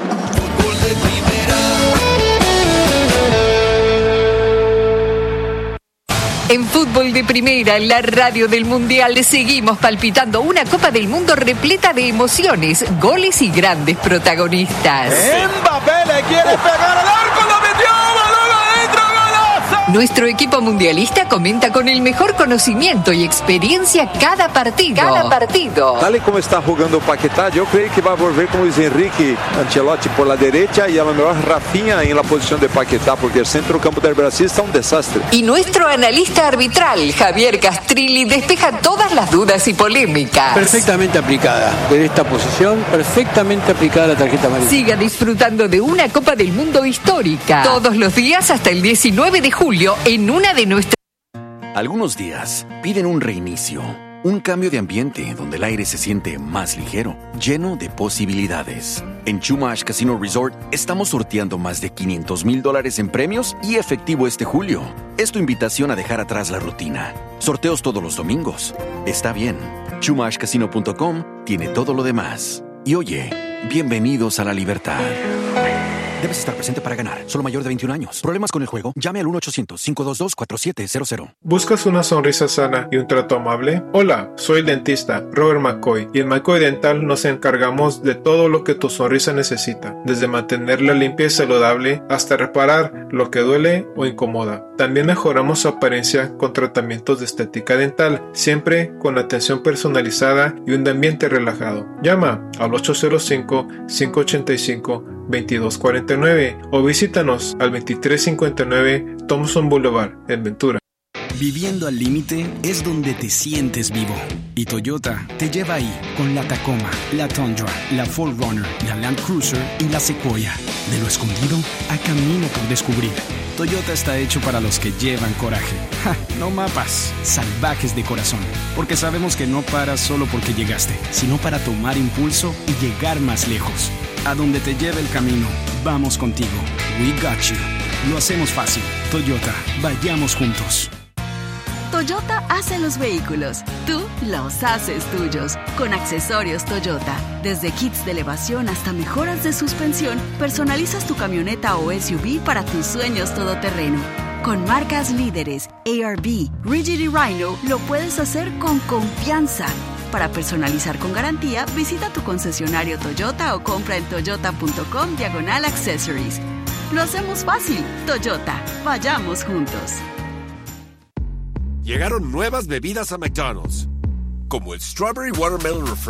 En Fútbol de Primera, la radio del Mundial, seguimos palpitando una Copa del Mundo repleta de emociones, goles y grandes protagonistas. Mbappé le quiere pegar al arco, lo metió, balón adentro, golazo. Nuestro equipo mundialista comenta con el mejor conocimiento y experiencia cada partido. Tal y como está jugando Paquetá, yo creo que va a volver con Luis Enrique Ancelotti por la derecha y a lo mejor Rafinha en la posición de Paquetá, porque el centro campo del Brasil está un desastre. Y nuestro analista arbitral, Javier Castrilli, despeja todas las dudas y polémicas. Perfectamente aplicada en esta posición, perfectamente aplicada la tarjeta amarilla. Siga disfrutando de una Copa del Mundo histórica. Todos los días hasta el 19 de julio en una de nuestras... Algunos días piden un reinicio, un cambio de ambiente donde el aire se siente más ligero, lleno de posibilidades. En Chumash Casino Resort estamos sorteando más de $500,000 en premios y efectivo este julio. Es tu invitación a dejar atrás la rutina. Sorteos todos los domingos. Está bien. ChumashCasino.com tiene todo lo demás. Y oye, bienvenidos a la libertad. Debes estar presente para ganar. Solo mayor de 21 años. ¿Problemas con el juego? Llame al 1-800-522-4700. ¿Buscas una sonrisa sana y un trato amable? Hola, soy el dentista Robert McCoy y en McCoy Dental nos encargamos de todo lo que tu sonrisa necesita, desde mantenerla limpia y saludable hasta reparar lo que duele o incomoda. También mejoramos su apariencia con tratamientos de estética dental, siempre con atención personalizada y un ambiente relajado. Llama al 805-585-2525 2249 o visítanos al 2359 Thompson Boulevard en Ventura. Viviendo al límite es donde te sientes vivo. Y Toyota te lleva ahí con la Tacoma, la Tundra, la 4Runner, la Land Cruiser y la Sequoia. De lo escondido a camino por descubrir. Toyota está hecho para los que llevan coraje. ¡Ja! No mapas, salvajes de corazón. Porque sabemos que no paras solo porque llegaste, sino para tomar impulso y llegar más lejos. A donde te lleve el camino, vamos contigo. We got you. Lo hacemos fácil. Toyota, vayamos juntos. Toyota hace los vehículos, tú los haces tuyos. Con accesorios Toyota, desde kits de elevación hasta mejoras de suspensión, personalizas tu camioneta o SUV para tus sueños todoterreno. Con marcas líderes, ARB, Rigid y Rhino, lo puedes hacer con confianza. Para personalizar con garantía, visita tu concesionario Toyota o compra en toyota.com/accessories. Lo hacemos fácil. Toyota, vayamos juntos. Llegaron nuevas bebidas a McDonald's, como el Strawberry Watermelon Refresh